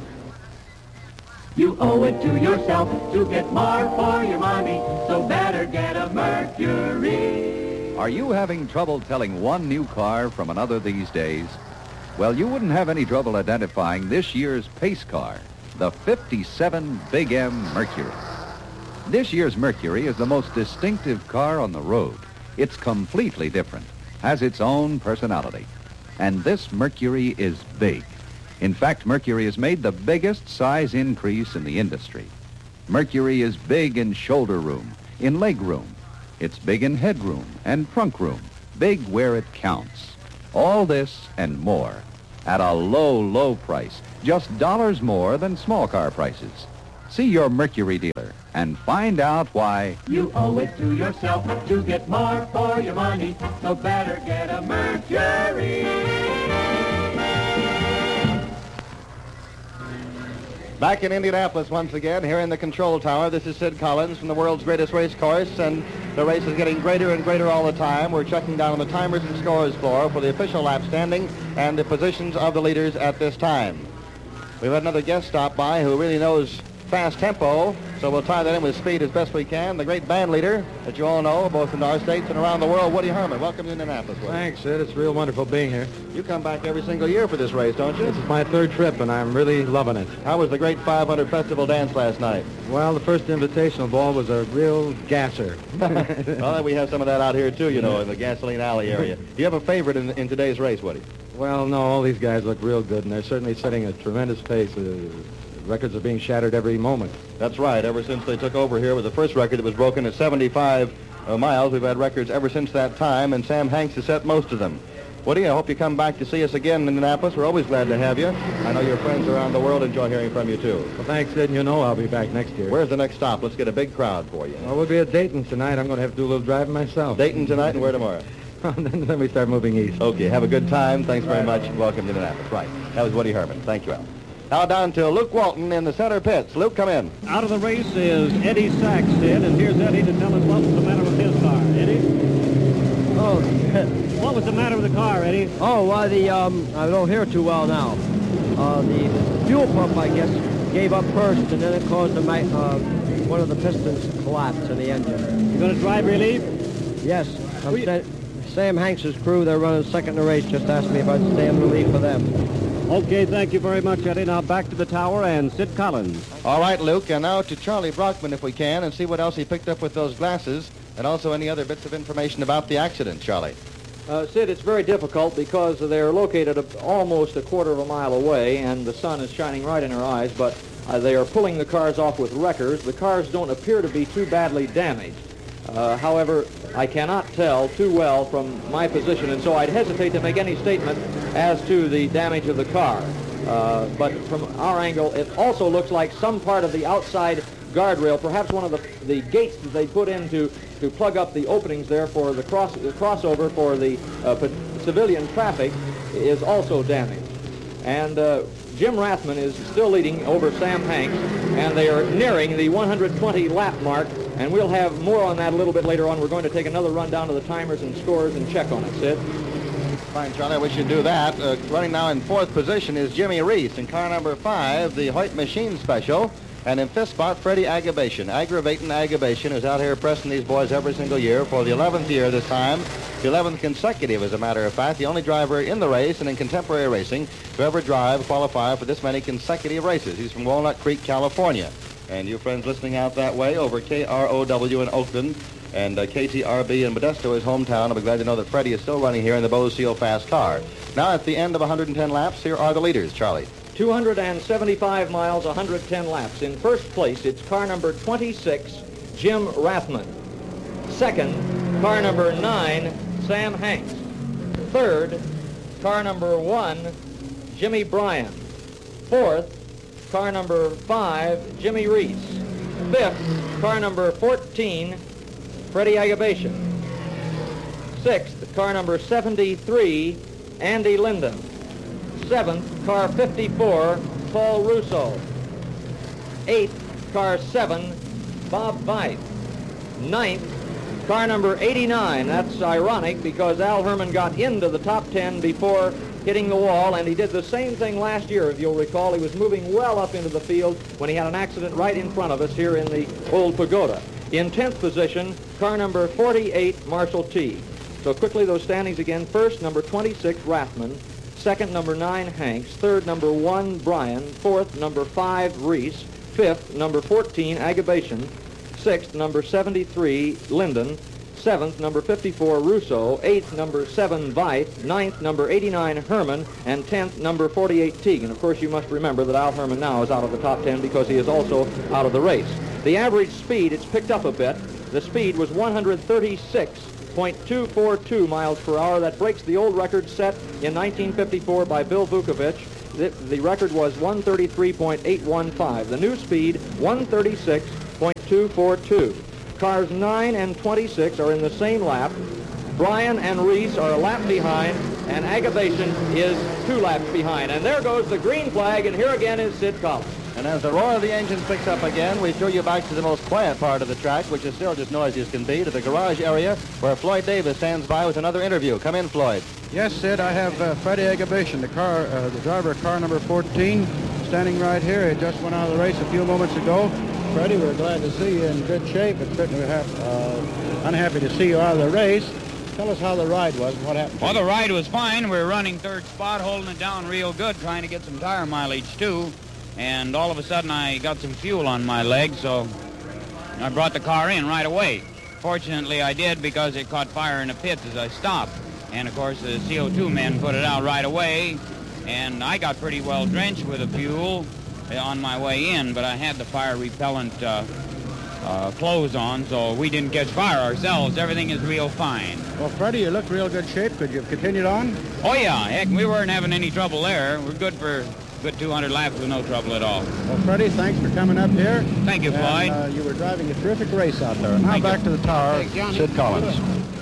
You owe it to yourself to get more for your money, so better get a Mercury. Are you having trouble telling one new car from another these days? Well, you wouldn't have any trouble identifying this year's pace car, the fifty-seven Big M Mercury. This year's Mercury is the most distinctive car on the road. It's completely different, has its own personality. And this Mercury is big. In fact, Mercury has made the biggest size increase in the industry. Mercury is big in shoulder room, in leg room. It's big in headroom and trunk room, big where it counts. All this and more at a low, low price, just dollars more than small car prices. See your Mercury dealer and find out why You owe it to yourself to get more for your money, so better get a Mercury. Back in Indianapolis once again, here in the control tower. This is Sid Collins from the world's greatest race course, and the race is getting greater and greater all the time. We're checking down on the timers and scores floor for the official lap standing and the positions of the leaders at this time. We've had another guest stop by who really knows fast tempo, so we'll tie that in with speed as best we can. The great band leader that you all know, both in our states and around the world, Woody Herman. Welcome to Indianapolis, Woody. Thanks, Sid. It's real wonderful being here. You come back every single year for this race, don't you? This is my third trip, and I'm really loving it. How was the great five hundred Festival dance last night? Well, the first invitational ball was a real gasser. Well, we have some of that out here, too, you know, in the Gasoline Alley area. Do you have a favorite in, in today's race, Woody? Well, no, all these guys look real good, and they're certainly setting a tremendous pace. Uh, records are being shattered every moment. That's right. Ever since they took over here with the first record that was broken at seventy-five uh, miles, we've had records ever since that time, and Sam Hanks has set most of them. Woody, I hope you come back to see us again in Indianapolis. We're always glad to have you. I know your friends around the world enjoy hearing from you, too. Well, thanks, Sid, and you know I'll be back next year. Where's the next stop? Let's get a big crowd for you. Well, we'll be at Dayton tonight. I'm going to have to do a little driving myself. Dayton tonight, and where tomorrow? then, then we start moving east. Okay, have a good time. Thanks very much. Welcome to Indianapolis. Right. That was Woody Herman. Thank you, Al. Now down to Luke Walton in the center pits. Luke, come in. Out of the race is Eddie Sachs, Sid, and here's Eddie to tell us what was the matter with his car. Eddie? Oh, What was the matter with the car, Eddie? oh, why the, um, I don't hear too well now. Uh, the fuel pump, I guess, gave up first, and then it caused the, ma- uh, one of the pistons to collapse in the engine. You going to drive relief? Yes. I'm sta- Sam Hanks' crew, they're running second in the race, just asked me if I'd stand relief for them. Okay, thank you very much, Eddie. Now back to the tower and Sid Collins. All right, Luke, and now to Charlie Brockman, if we can, and see what else he picked up with those glasses, and also any other bits of information about the accident, Charlie. Uh, Sid, it's very difficult because they're located a, almost a quarter of a mile away, and the sun is shining right in our eyes, but uh, they are pulling the cars off with wreckers. The cars don't appear to be too badly damaged. Uh, however, I cannot tell too well from my position, and so I'd hesitate to make any statement as to the damage of the car. Uh, but from our angle, it also looks like some part of the outside guardrail, perhaps one of the, the gates that they put in to, to plug up the openings there for the, cross, the crossover for the uh, civilian traffic, is also damaged. And uh, Jim Rathman is still leading over Sam Hanks, and they are nearing the one hundred twenty lap mark, and we'll have more on that a little bit later on. We're going to take another run down to the timers and scores and check on it, Sid. Fine, Charlie, we should do that. Uh, running now in fourth position is Jimmy Reese in car number five, the Hoyt Machine Special. And in fifth spot, Freddie Aggravating. Aggravating Aggravating, who's out here pressing these boys every single year for the eleventh year this time. The eleventh consecutive, as a matter of fact. The only driver in the race and in contemporary racing to ever drive, qualify for this many consecutive races. He's from Walnut Creek, California. And you friends listening out that way over K R O W in Oakland and uh, K T R B in Modesto, his hometown. I'll be glad to know that Freddie is still running here in the Bose Seal Fast car. Now at the end of one hundred ten laps, here are the leaders, Charlie. two hundred seventy-five miles, one hundred ten laps. In first place, it's car number twenty-six, Jim Rathman. Second, car number nine, Sam Hanks. Third, car number one, Jimmy Bryan. Fourth, car number five, Jimmy Reese. Fifth, car number fourteen, Freddie Aggravating. Sixth, car number seventy-three, Andy Linden. Seventh, car fifty-four, Paul Russo. Eighth, car seven, Bob Veit. Ninth, car number eighty-nine. That's ironic because Al Herman got into the top ten before hitting the wall, and he did the same thing last year, if you'll recall. He was moving well up into the field when he had an accident right in front of us here in the old pagoda. In tenth position, car number forty-eight, Marshall T. So quickly those standings again. First, number twenty-six, Rathman. Second, number nine, Hanks. Third, number one, Bryan. Fourth, number five, Reese. Fifth, number fourteen, Aggravating. Sixth, number seventy-three, Linden. seventh, number fifty-four, Russo, eighth, number seven, Veit, ninth, number eighty-nine, Herman, and tenth, number forty-eight, Teague. And of course, you must remember that Al Herman now is out of the top ten because he is also out of the race. The average speed, it's picked up a bit. The speed was one hundred thirty-six point two four two miles per hour. That breaks the old record set in nineteen fifty-four by Bill Vukovich. The, the record was one thirty-three point eight one five. The new speed, one thirty-six point two four two. Cars nine and twenty-six are in the same lap. Bryan and Reese are a lap behind, and Agabation is two laps behind. And there goes the green flag, and here again is Sid Collins. And as the roar of the engines picks up again, we throw you back to the most quiet part of the track, which is still just noisy as can be, to the garage area where Floyd Davis stands by with another interview. Come in, Floyd. Yes, Sid, I have uh, Freddie Agabation, the car, uh, the driver of car number fourteen, standing right here. He just went out of the race a few moments ago. Freddie, we're glad to see you in good shape. It's certainly have, uh, unhappy to see you out of the race. Tell us how the ride was and what happened. Well, the ride was fine. We were running third spot, holding it down real good, trying to get some tire mileage, too. And all of a sudden, I got some fuel on my leg, so I brought the car in right away. Fortunately, I did because it caught fire in the pits as I stopped. And, of course, the C O two men put it out right away, and I got pretty well drenched with the fuel on my way in, but I had the fire repellent uh, uh, clothes on, so we didn't catch fire ourselves. Everything is real fine. Well, Freddie, you look real good shape. Could you have continued on? Oh, yeah. Heck, we weren't having any trouble there. We're good for good two hundred laps with no trouble at all. Well, Freddie, thanks for coming up here. Thank you, Floyd. And, uh, you were driving a terrific race out there. Now Thank back you. to the tower, Sid Collins.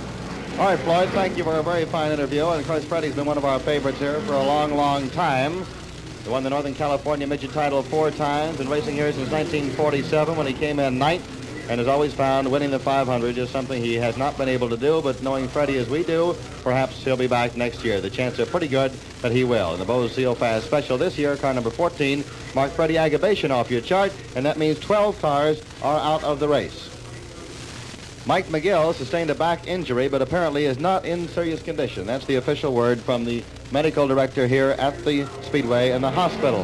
All right, Floyd, thank you for a very fine interview. And, of course, Freddie's been one of our favorites here for a long, long time. He won the Northern California Midget title four times, been racing here since nineteen forty-seven when he came in ninth, and has always found winning the five hundred is something he has not been able to do, but knowing Freddie as we do, perhaps he'll be back next year. The chances are pretty good that he will. And the Bose Seal Fast Special this year, car number fourteen, marked Freddie Agabation off your chart, and that means twelve cars are out of the race. Mike McGill sustained a back injury, but apparently is not in serious condition. That's the official word from the medical director here at the Speedway and the hospital.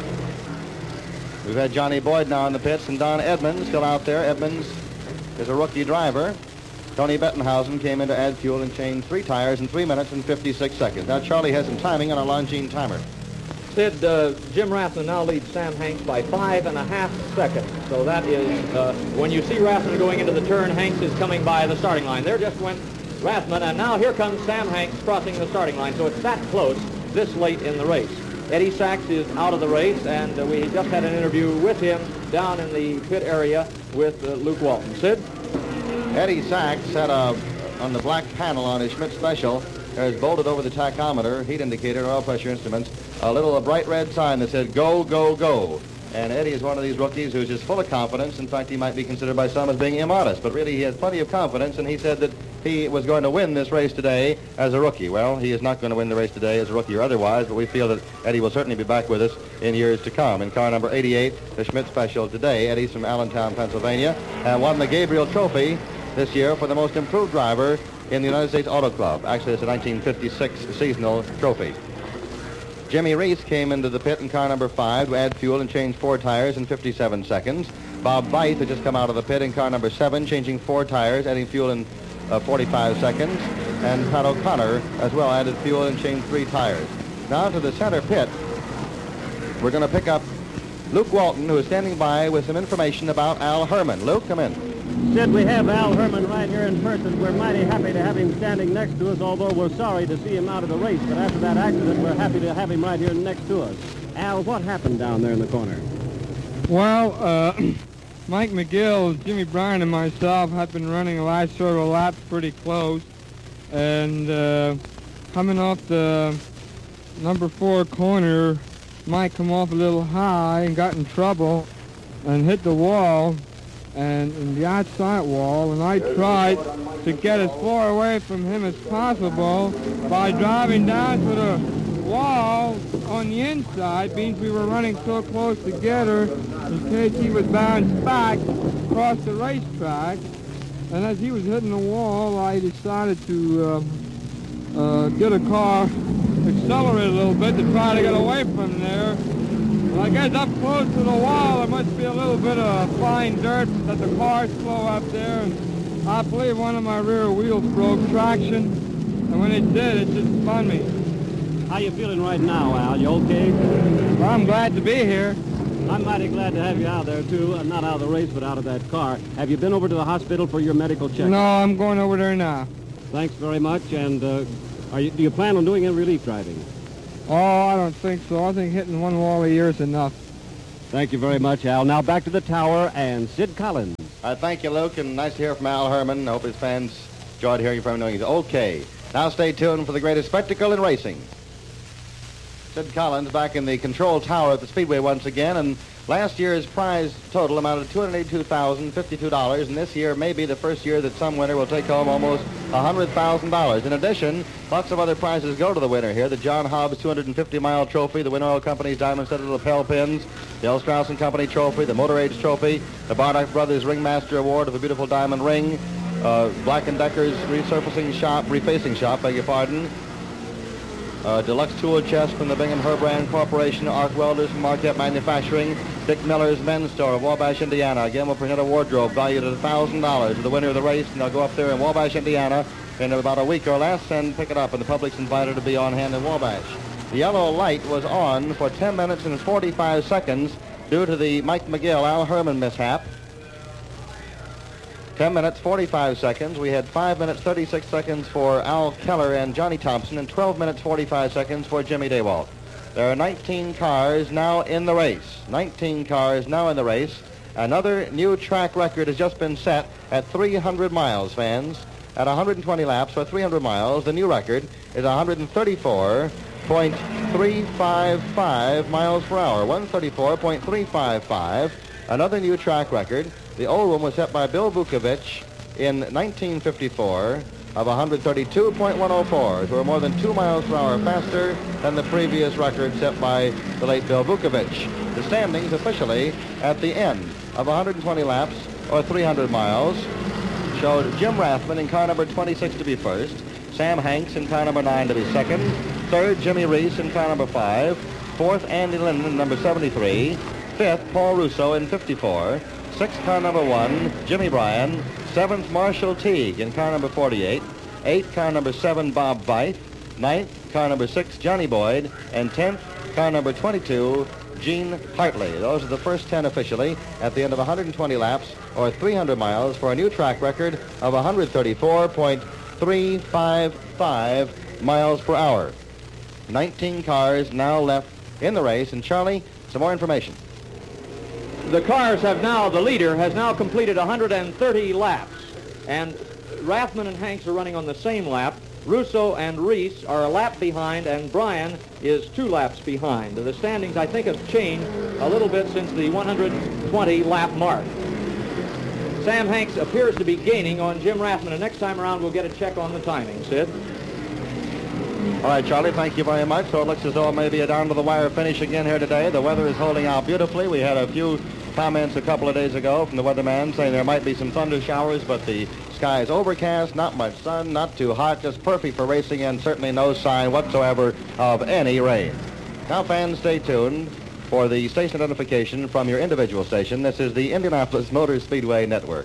We've had Johnny Boyd now in the pits and Don Edmonds still out there. Edmonds is a rookie driver. Tony Bettenhausen came in to add fuel and change three tires in three minutes and fifty-six seconds. Now Charlie has some timing on a Longines timer. Sid, uh, Jim Rathman now leads Sam Hanks by five and a half seconds. So that is, uh, when you see Rathman going into the turn, Hanks is coming by the starting line. There just went Rathman, and now here comes Sam Hanks crossing the starting line. So it's that close this late in the race. Eddie Sachs is out of the race, and uh, we just had an interview with him down in the pit area with uh, Luke Walton. Sid? Eddie Sachs had a, on the black panel on his Schmidt Special, there's bolted over the tachometer, heat indicator, oil pressure instruments, a little a bright red sign that said, go, go, go. And Eddie is one of these rookies who's just full of confidence. In fact, he might be considered by some as being immodest, but really he has plenty of confidence, and he said that he was going to win this race today as a rookie. Well, he is not going to win the race today as a rookie or otherwise, but we feel that Eddie will certainly be back with us in years to come. In car number eighty-eight, the Schmidt Special today, Eddie's from Allentown, Pennsylvania, and won the Gabriel Trophy this year for the most improved driver in the United States Auto Club. Actually, it's a nineteen fifty-six seasonal trophy. Jimmy Reese came into the pit in car number five to add fuel and change four tires in fifty-seven seconds. Bob Veit had just come out of the pit in car number seven, changing four tires, adding fuel in uh, forty-five seconds. And Pat O'Connor as well added fuel and changed three tires. Now to the center pit, we're going to pick up Luke Walton, who is standing by with some information about Al Herman. Luke, come in. Sid, we have Al Herman right here in person. We're mighty happy to have him standing next to us, although we're sorry to see him out of the race. But after that accident, we're happy to have him right here next to us. Al, what happened down there in the corner? Well, uh, Mike McGill, Jimmy Bryan, and myself have been running the last several laps pretty close. And uh, coming off the number four corner, Mike come off a little high and got in trouble and hit the wall. And in the outside wall, and I tried to get as far away from him as possible by driving down to the wall on the inside, means we were running so close together in case he would bounce back across the racetrack. And as he was hitting the wall, I decided to uh, uh, get a car, accelerate a little bit to try to get away from there. Well, I guess up close to the wall, there must be a little bit of fine dirt that the cars flow up there. And I believe one of my rear wheels broke traction, and when it did, it just spun me. How you feeling right now, Al? You okay? Well, I'm glad to be here. I'm mighty glad to have you out there, too. Uh, not out of the race, but out of that car. Have you been over to the hospital for your medical check? No, I'm going over there now. Thanks very much. And uh, are you, do you plan on doing any relief driving? Oh, I don't think so. I think hitting one wall a year is enough. Thank you very much, Al. Now back to the tower and Sid Collins. Uh, thank you, Luke, and nice to hear from Al Herman. I hope his fans enjoyed hearing from him, knowing he's okay. Now stay tuned for the greatest spectacle in racing. Sid Collins back in the control tower at the Speedway once again, and last year's prize total amounted to two hundred eighty-two thousand fifty-two dollars, and this year may be the first year that some winner will take home almost one hundred thousand dollars. In addition, lots of other prizes go to the winner here. The John Hobbs two hundred fifty mile trophy, the Win Oil Company's Diamond Studded lapel pins, the L. Strauss and Company trophy, the Motor Age trophy, the Bardock Brothers Ringmaster Award of a beautiful diamond ring, uh, Black and Decker's resurfacing shop, refacing shop, beg your pardon, Uh, deluxe tool chest from the Bingham Herbrand Corporation, Arc Welders from Marquette Manufacturing, Dick Miller's Men's Store of Wabash, Indiana. Again, we'll present a wardrobe valued at one thousand dollars to the winner of the race, and they'll go up there in Wabash, Indiana in about a week or less and pick it up, and the public's invited to be on hand in Wabash. The yellow light was on for ten minutes and forty-five seconds due to the Mike McGill, Al Herman mishap. ten minutes, forty-five seconds. We had five minutes, thirty-six seconds for Al Keller and Johnny Thompson, and twelve minutes, forty-five seconds for Jimmy Dewalt. There are nineteen cars now in the race. nineteen cars now in the race. Another new track record has just been set at three hundred miles, fans. At one hundred twenty laps for three hundred miles, the new record is one hundred thirty-four point three five five miles per hour. one thirty-four point three five five. Another new track record. The old one was set by Bill Vukovich in nineteen fifty-four of one hundred thirty-two point one oh four. So we're more than two miles per hour faster than the previous record set by the late Bill Vukovich. The standings officially at the end of one hundred twenty laps or three hundred miles showed Jim Rathman in car number twenty-six to be first, Sam Hanks in car number nine to be second, third Jimmy Reese in car number five, fourth Andy Linden in number seventy-three, fifth Paul Russo in fifty-four, sixth car number one, Jimmy Bryan, seventh Marshall Teague in car number forty-eight, eighth car number seven, Bob Veit, ninth car number six, Johnny Boyd, and tenth car number twenty-two, Gene Hartley. Those are the first ten officially at the end of one hundred twenty laps or three hundred miles for a new track record of one hundred thirty-four point three five five miles per hour. nineteen cars now left in the race, and Charlie, some more information. The cars have now, the leader has now completed one hundred thirty laps, and Rathman and Hanks are running on the same lap. Russo and Reese are a lap behind, and Bryan is two laps behind. The standings, I think, have changed a little bit since the one hundred twenty lap mark. Sam Hanks appears to be gaining on Jim Rathman, and next time around we'll get a check on the timing. Sid? All right, Charlie, thank you very much. So it looks as though it may be a down-to-the-wire finish again here today. The weather is holding out beautifully. We had a few comments a couple of days ago from the weatherman saying there might be some thunder showers, but the sky is overcast, not much sun, not too hot, just perfect for racing, and certainly no sign whatsoever of any rain. Now, fans, stay tuned for the station identification from your individual station. This is the Indianapolis Motor Speedway Network.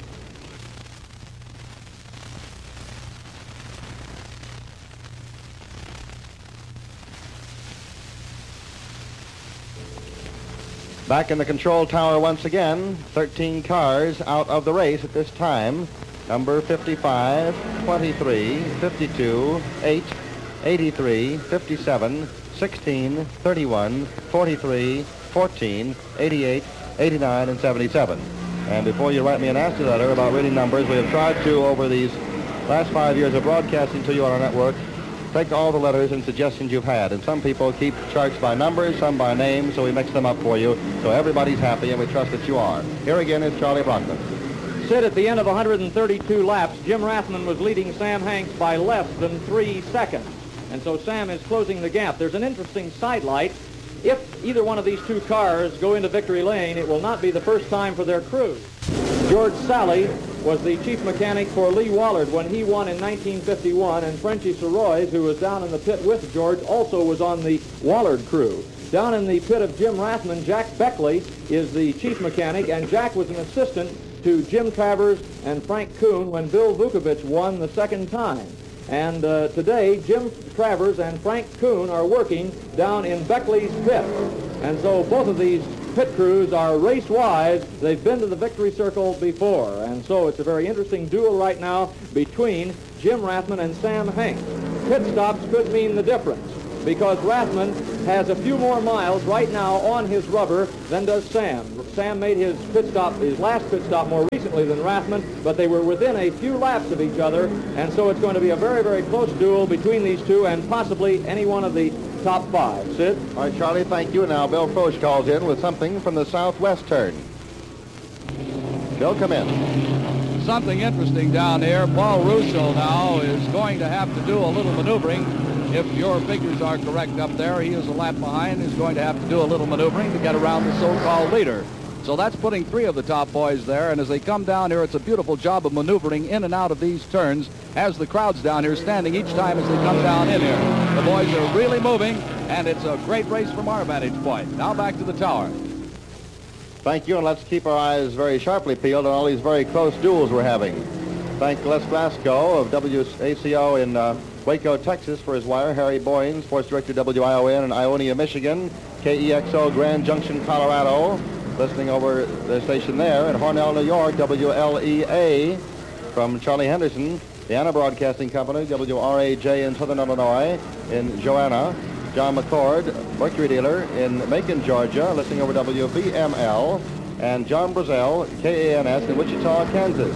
Back in the control tower once again, thirteen cars out of the race at this time. Number fifty-five, twenty-three, fifty-two, eight, eighty-three, fifty-seven, sixteen, thirty-one, forty-three, fourteen, eighty-eight, eighty-nine, and seventy-seven. And before you write me a nasty letter about reading numbers, we have tried to, over these last five years of broadcasting to you on our network, take all the letters and suggestions you've had. And some people keep charts by numbers, some by names, so we mix them up for you. So everybody's happy, and we trust that you are. Here again is Charlie Brockman. Sid, at the end of one hundred thirty-two laps, Jim Rathman was leading Sam Hanks by less than three seconds. And so Sam is closing the gap. There's an interesting sidelight. If either one of these two cars go into victory lane, it will not be the first time for their crews. George Sally was the chief mechanic for Lee Wallard when he won in nineteen fifty-one, and Frenchy Sorois, who was down in the pit with George, also was on the Wallard crew. Down in the pit of Jim Rathman, Jack Beckley is the chief mechanic, and Jack was an assistant to Jim Travers and Frank Kuhn when Bill Vukovich won the second time. And uh, today, Jim Travers and Frank Kuhn are working down in Beckley's pit. And so both of these pit crews are race-wise. They've been to the victory circle before. And so it's a very interesting duel right now between Jim Rathman and Sam Hanks. Pit stops could mean the difference, because Rathman has a few more miles right now on his rubber than does Sam. Sam made his pit stop, his last pit stop more recently than Rathman, but they were within a few laps of each other, and so it's going to be a very, very close duel between these two and possibly any one of the top five. Sid? All right, Charlie, thank you. Now Bill Frosch calls in with something from the southwest turn. Bill, come in. Something interesting down here. Paul Russo now is going to have to do a little maneuvering. If your figures are correct up there, he is a lap behind. He's going to have to do a little maneuvering to get around the so-called leader. So that's putting three of the top boys there, and as they come down here, it's a beautiful job of maneuvering in and out of these turns as the crowd's down here standing each time as they come down in here. The boys are really moving, and it's a great race from our vantage point. Now back to the tower. Thank you, and let's keep our eyes very sharply peeled on all these very close duels we're having. Thank Les Glasgow of W A C O in uh, Waco, Texas for his wire. Harry Boynes, Sports Director W I O N in Ionia, Michigan. K E X O Grand Junction, Colorado. Listening over the station there. In Hornell, New York, W L E A from Charlie Henderson. The Anna Broadcasting Company, W R A J in Southern Illinois. In Joanna, John McCord, Mercury Dealer in Macon, Georgia. Listening over W B M L. And John Brazel, K A N S in Wichita, Kansas.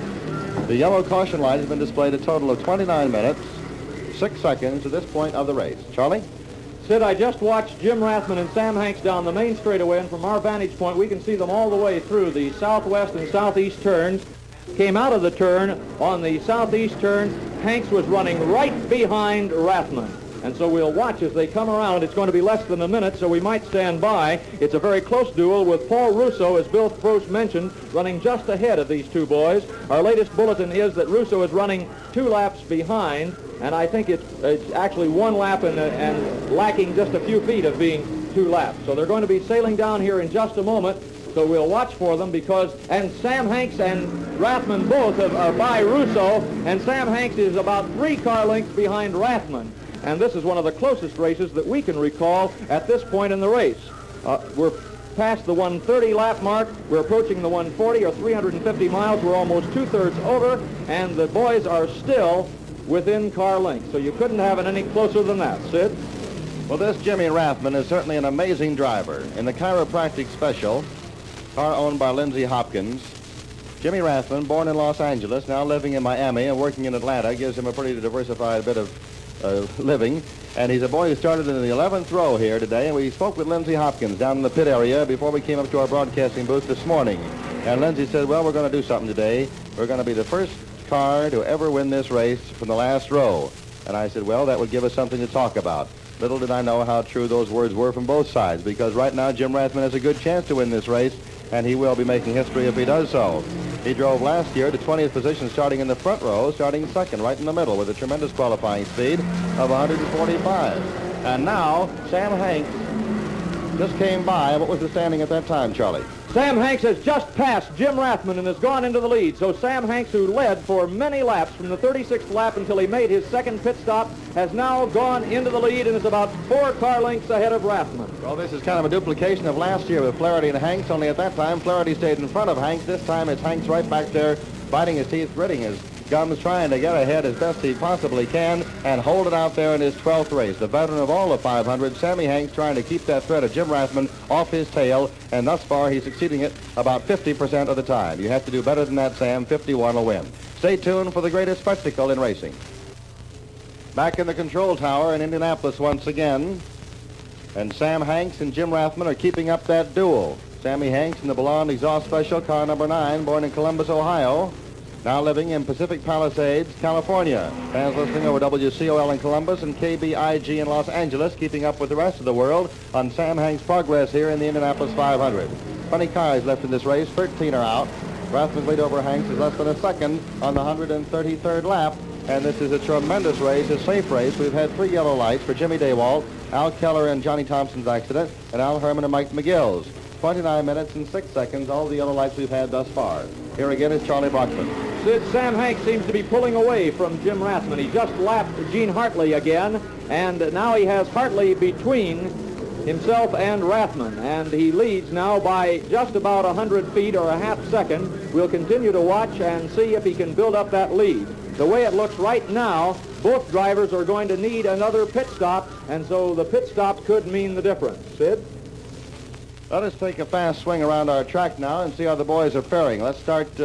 The yellow caution light has been displayed a total of twenty-nine minutes, six seconds at this point of the race. Charlie? Sid, I just watched Jim Rathman and Sam Hanks down the main straightaway, and from our vantage point, we can see them all the way through the southwest and southeast turns. Came out of the turn. On the southeast turn, Hanks was running right behind Rathman. And so we'll watch as they come around. It's going to be less than a minute, so we might stand by. It's a very close duel with Paul Russo, as Bill Frosch mentioned, running just ahead of these two boys. Our latest bulletin is that Russo is running two laps behind, and I think it's, it's actually one lap and, uh, and lacking just a few feet of being two laps. So they're going to be sailing down here in just a moment. So we'll watch for them because, and Sam Hanks and Rathman both have, are by Russo, and Sam Hanks is about three car lengths behind Rathman. And this is one of the closest races that we can recall at this point in the race. Uh, we're past the one thirty lap mark. We're approaching the one forty or three hundred fifty miles. We're almost two-thirds over, and the boys are still within car length. So you couldn't have it any closer than that. Sid? Well, this Jimmy Rathman is certainly an amazing driver. In the Chiropractic Special, car owned by Lindsey Hopkins, Jimmy Rathman, born in Los Angeles, now living in Miami and working in Atlanta, gives him a pretty diversified bit of Uh, living, and he's a boy who started in the eleventh row here today, and we spoke with Lindsey Hopkins down in the pit area before we came up to our broadcasting booth this morning. And Lindsey said, well, we're going to do something today. We're going to be the first car to ever win this race from the last row. And I said, well, that would give us something to talk about. Little did I know how true those words were from both sides, because right now Jim Rathman has a good chance to win this race, and he will be making history if he does so. He drove last year to twentieth position starting in the front row, starting second right in the middle with a tremendous qualifying speed of one forty-five. And now Sam Hanks just came by. What was the standing at that time, Charlie? Sam Hanks has just passed Jim Rathman and has gone into the lead. So Sam Hanks, who led for many laps from the thirty-sixth lap until he made his second pit stop, has now gone into the lead and is about four car lengths ahead of Rathman. Well, this is kind of a duplication of last year with Flaherty and Hanks, only at that time Flaherty stayed in front of Hanks. This time it's Hanks right back there, biting his teeth, gritting his gums, trying to get ahead as best he possibly can and hold it out there in his twelfth race. The veteran of all the five hundred, Sammy Hanks, trying to keep that threat of Jim Rathman off his tail, and thus far he's succeeding it about fifty percent of the time. You have to do better than that, Sam. fifty-one will win. Stay tuned for the greatest spectacle in racing. Back in the control tower in Indianapolis once again, and Sam Hanks and Jim Rathman are keeping up that duel. Sammy Hanks in the Blonde Exhaust Special, car number nine, born in Columbus, Ohio, now living in Pacific Palisades, California. Fans listening over W C O L in Columbus and K B I G in Los Angeles, keeping up with the rest of the world on Sam Hanks' progress here in the Indianapolis five hundred. twenty cars left in this race, thirteen are out. Rathman's lead over Hanks is less than a second on the one hundred thirty-third lap, and this is a tremendous race, a safe race. We've had three yellow lights for Jimmy Daywalt, Al Keller and Johnny Thompson's accident, and Al Herman and Mike McGill's. twenty-nine minutes and six seconds, all the yellow lights we've had thus far. Here again is Charlie Brockman. Sid, Sam Hanks seems to be pulling away from Jim Rathman. He just lapped Gene Hartley again, and now he has Hartley between himself and Rathman, and he leads now by just about one hundred feet or a half second. We'll continue to watch and see if he can build up that lead. The way it looks right now, both drivers are going to need another pit stop, and so the pit stop could mean the difference. Sid? Let us take a fast swing around our track now and see how the boys are faring. Let's start... Uh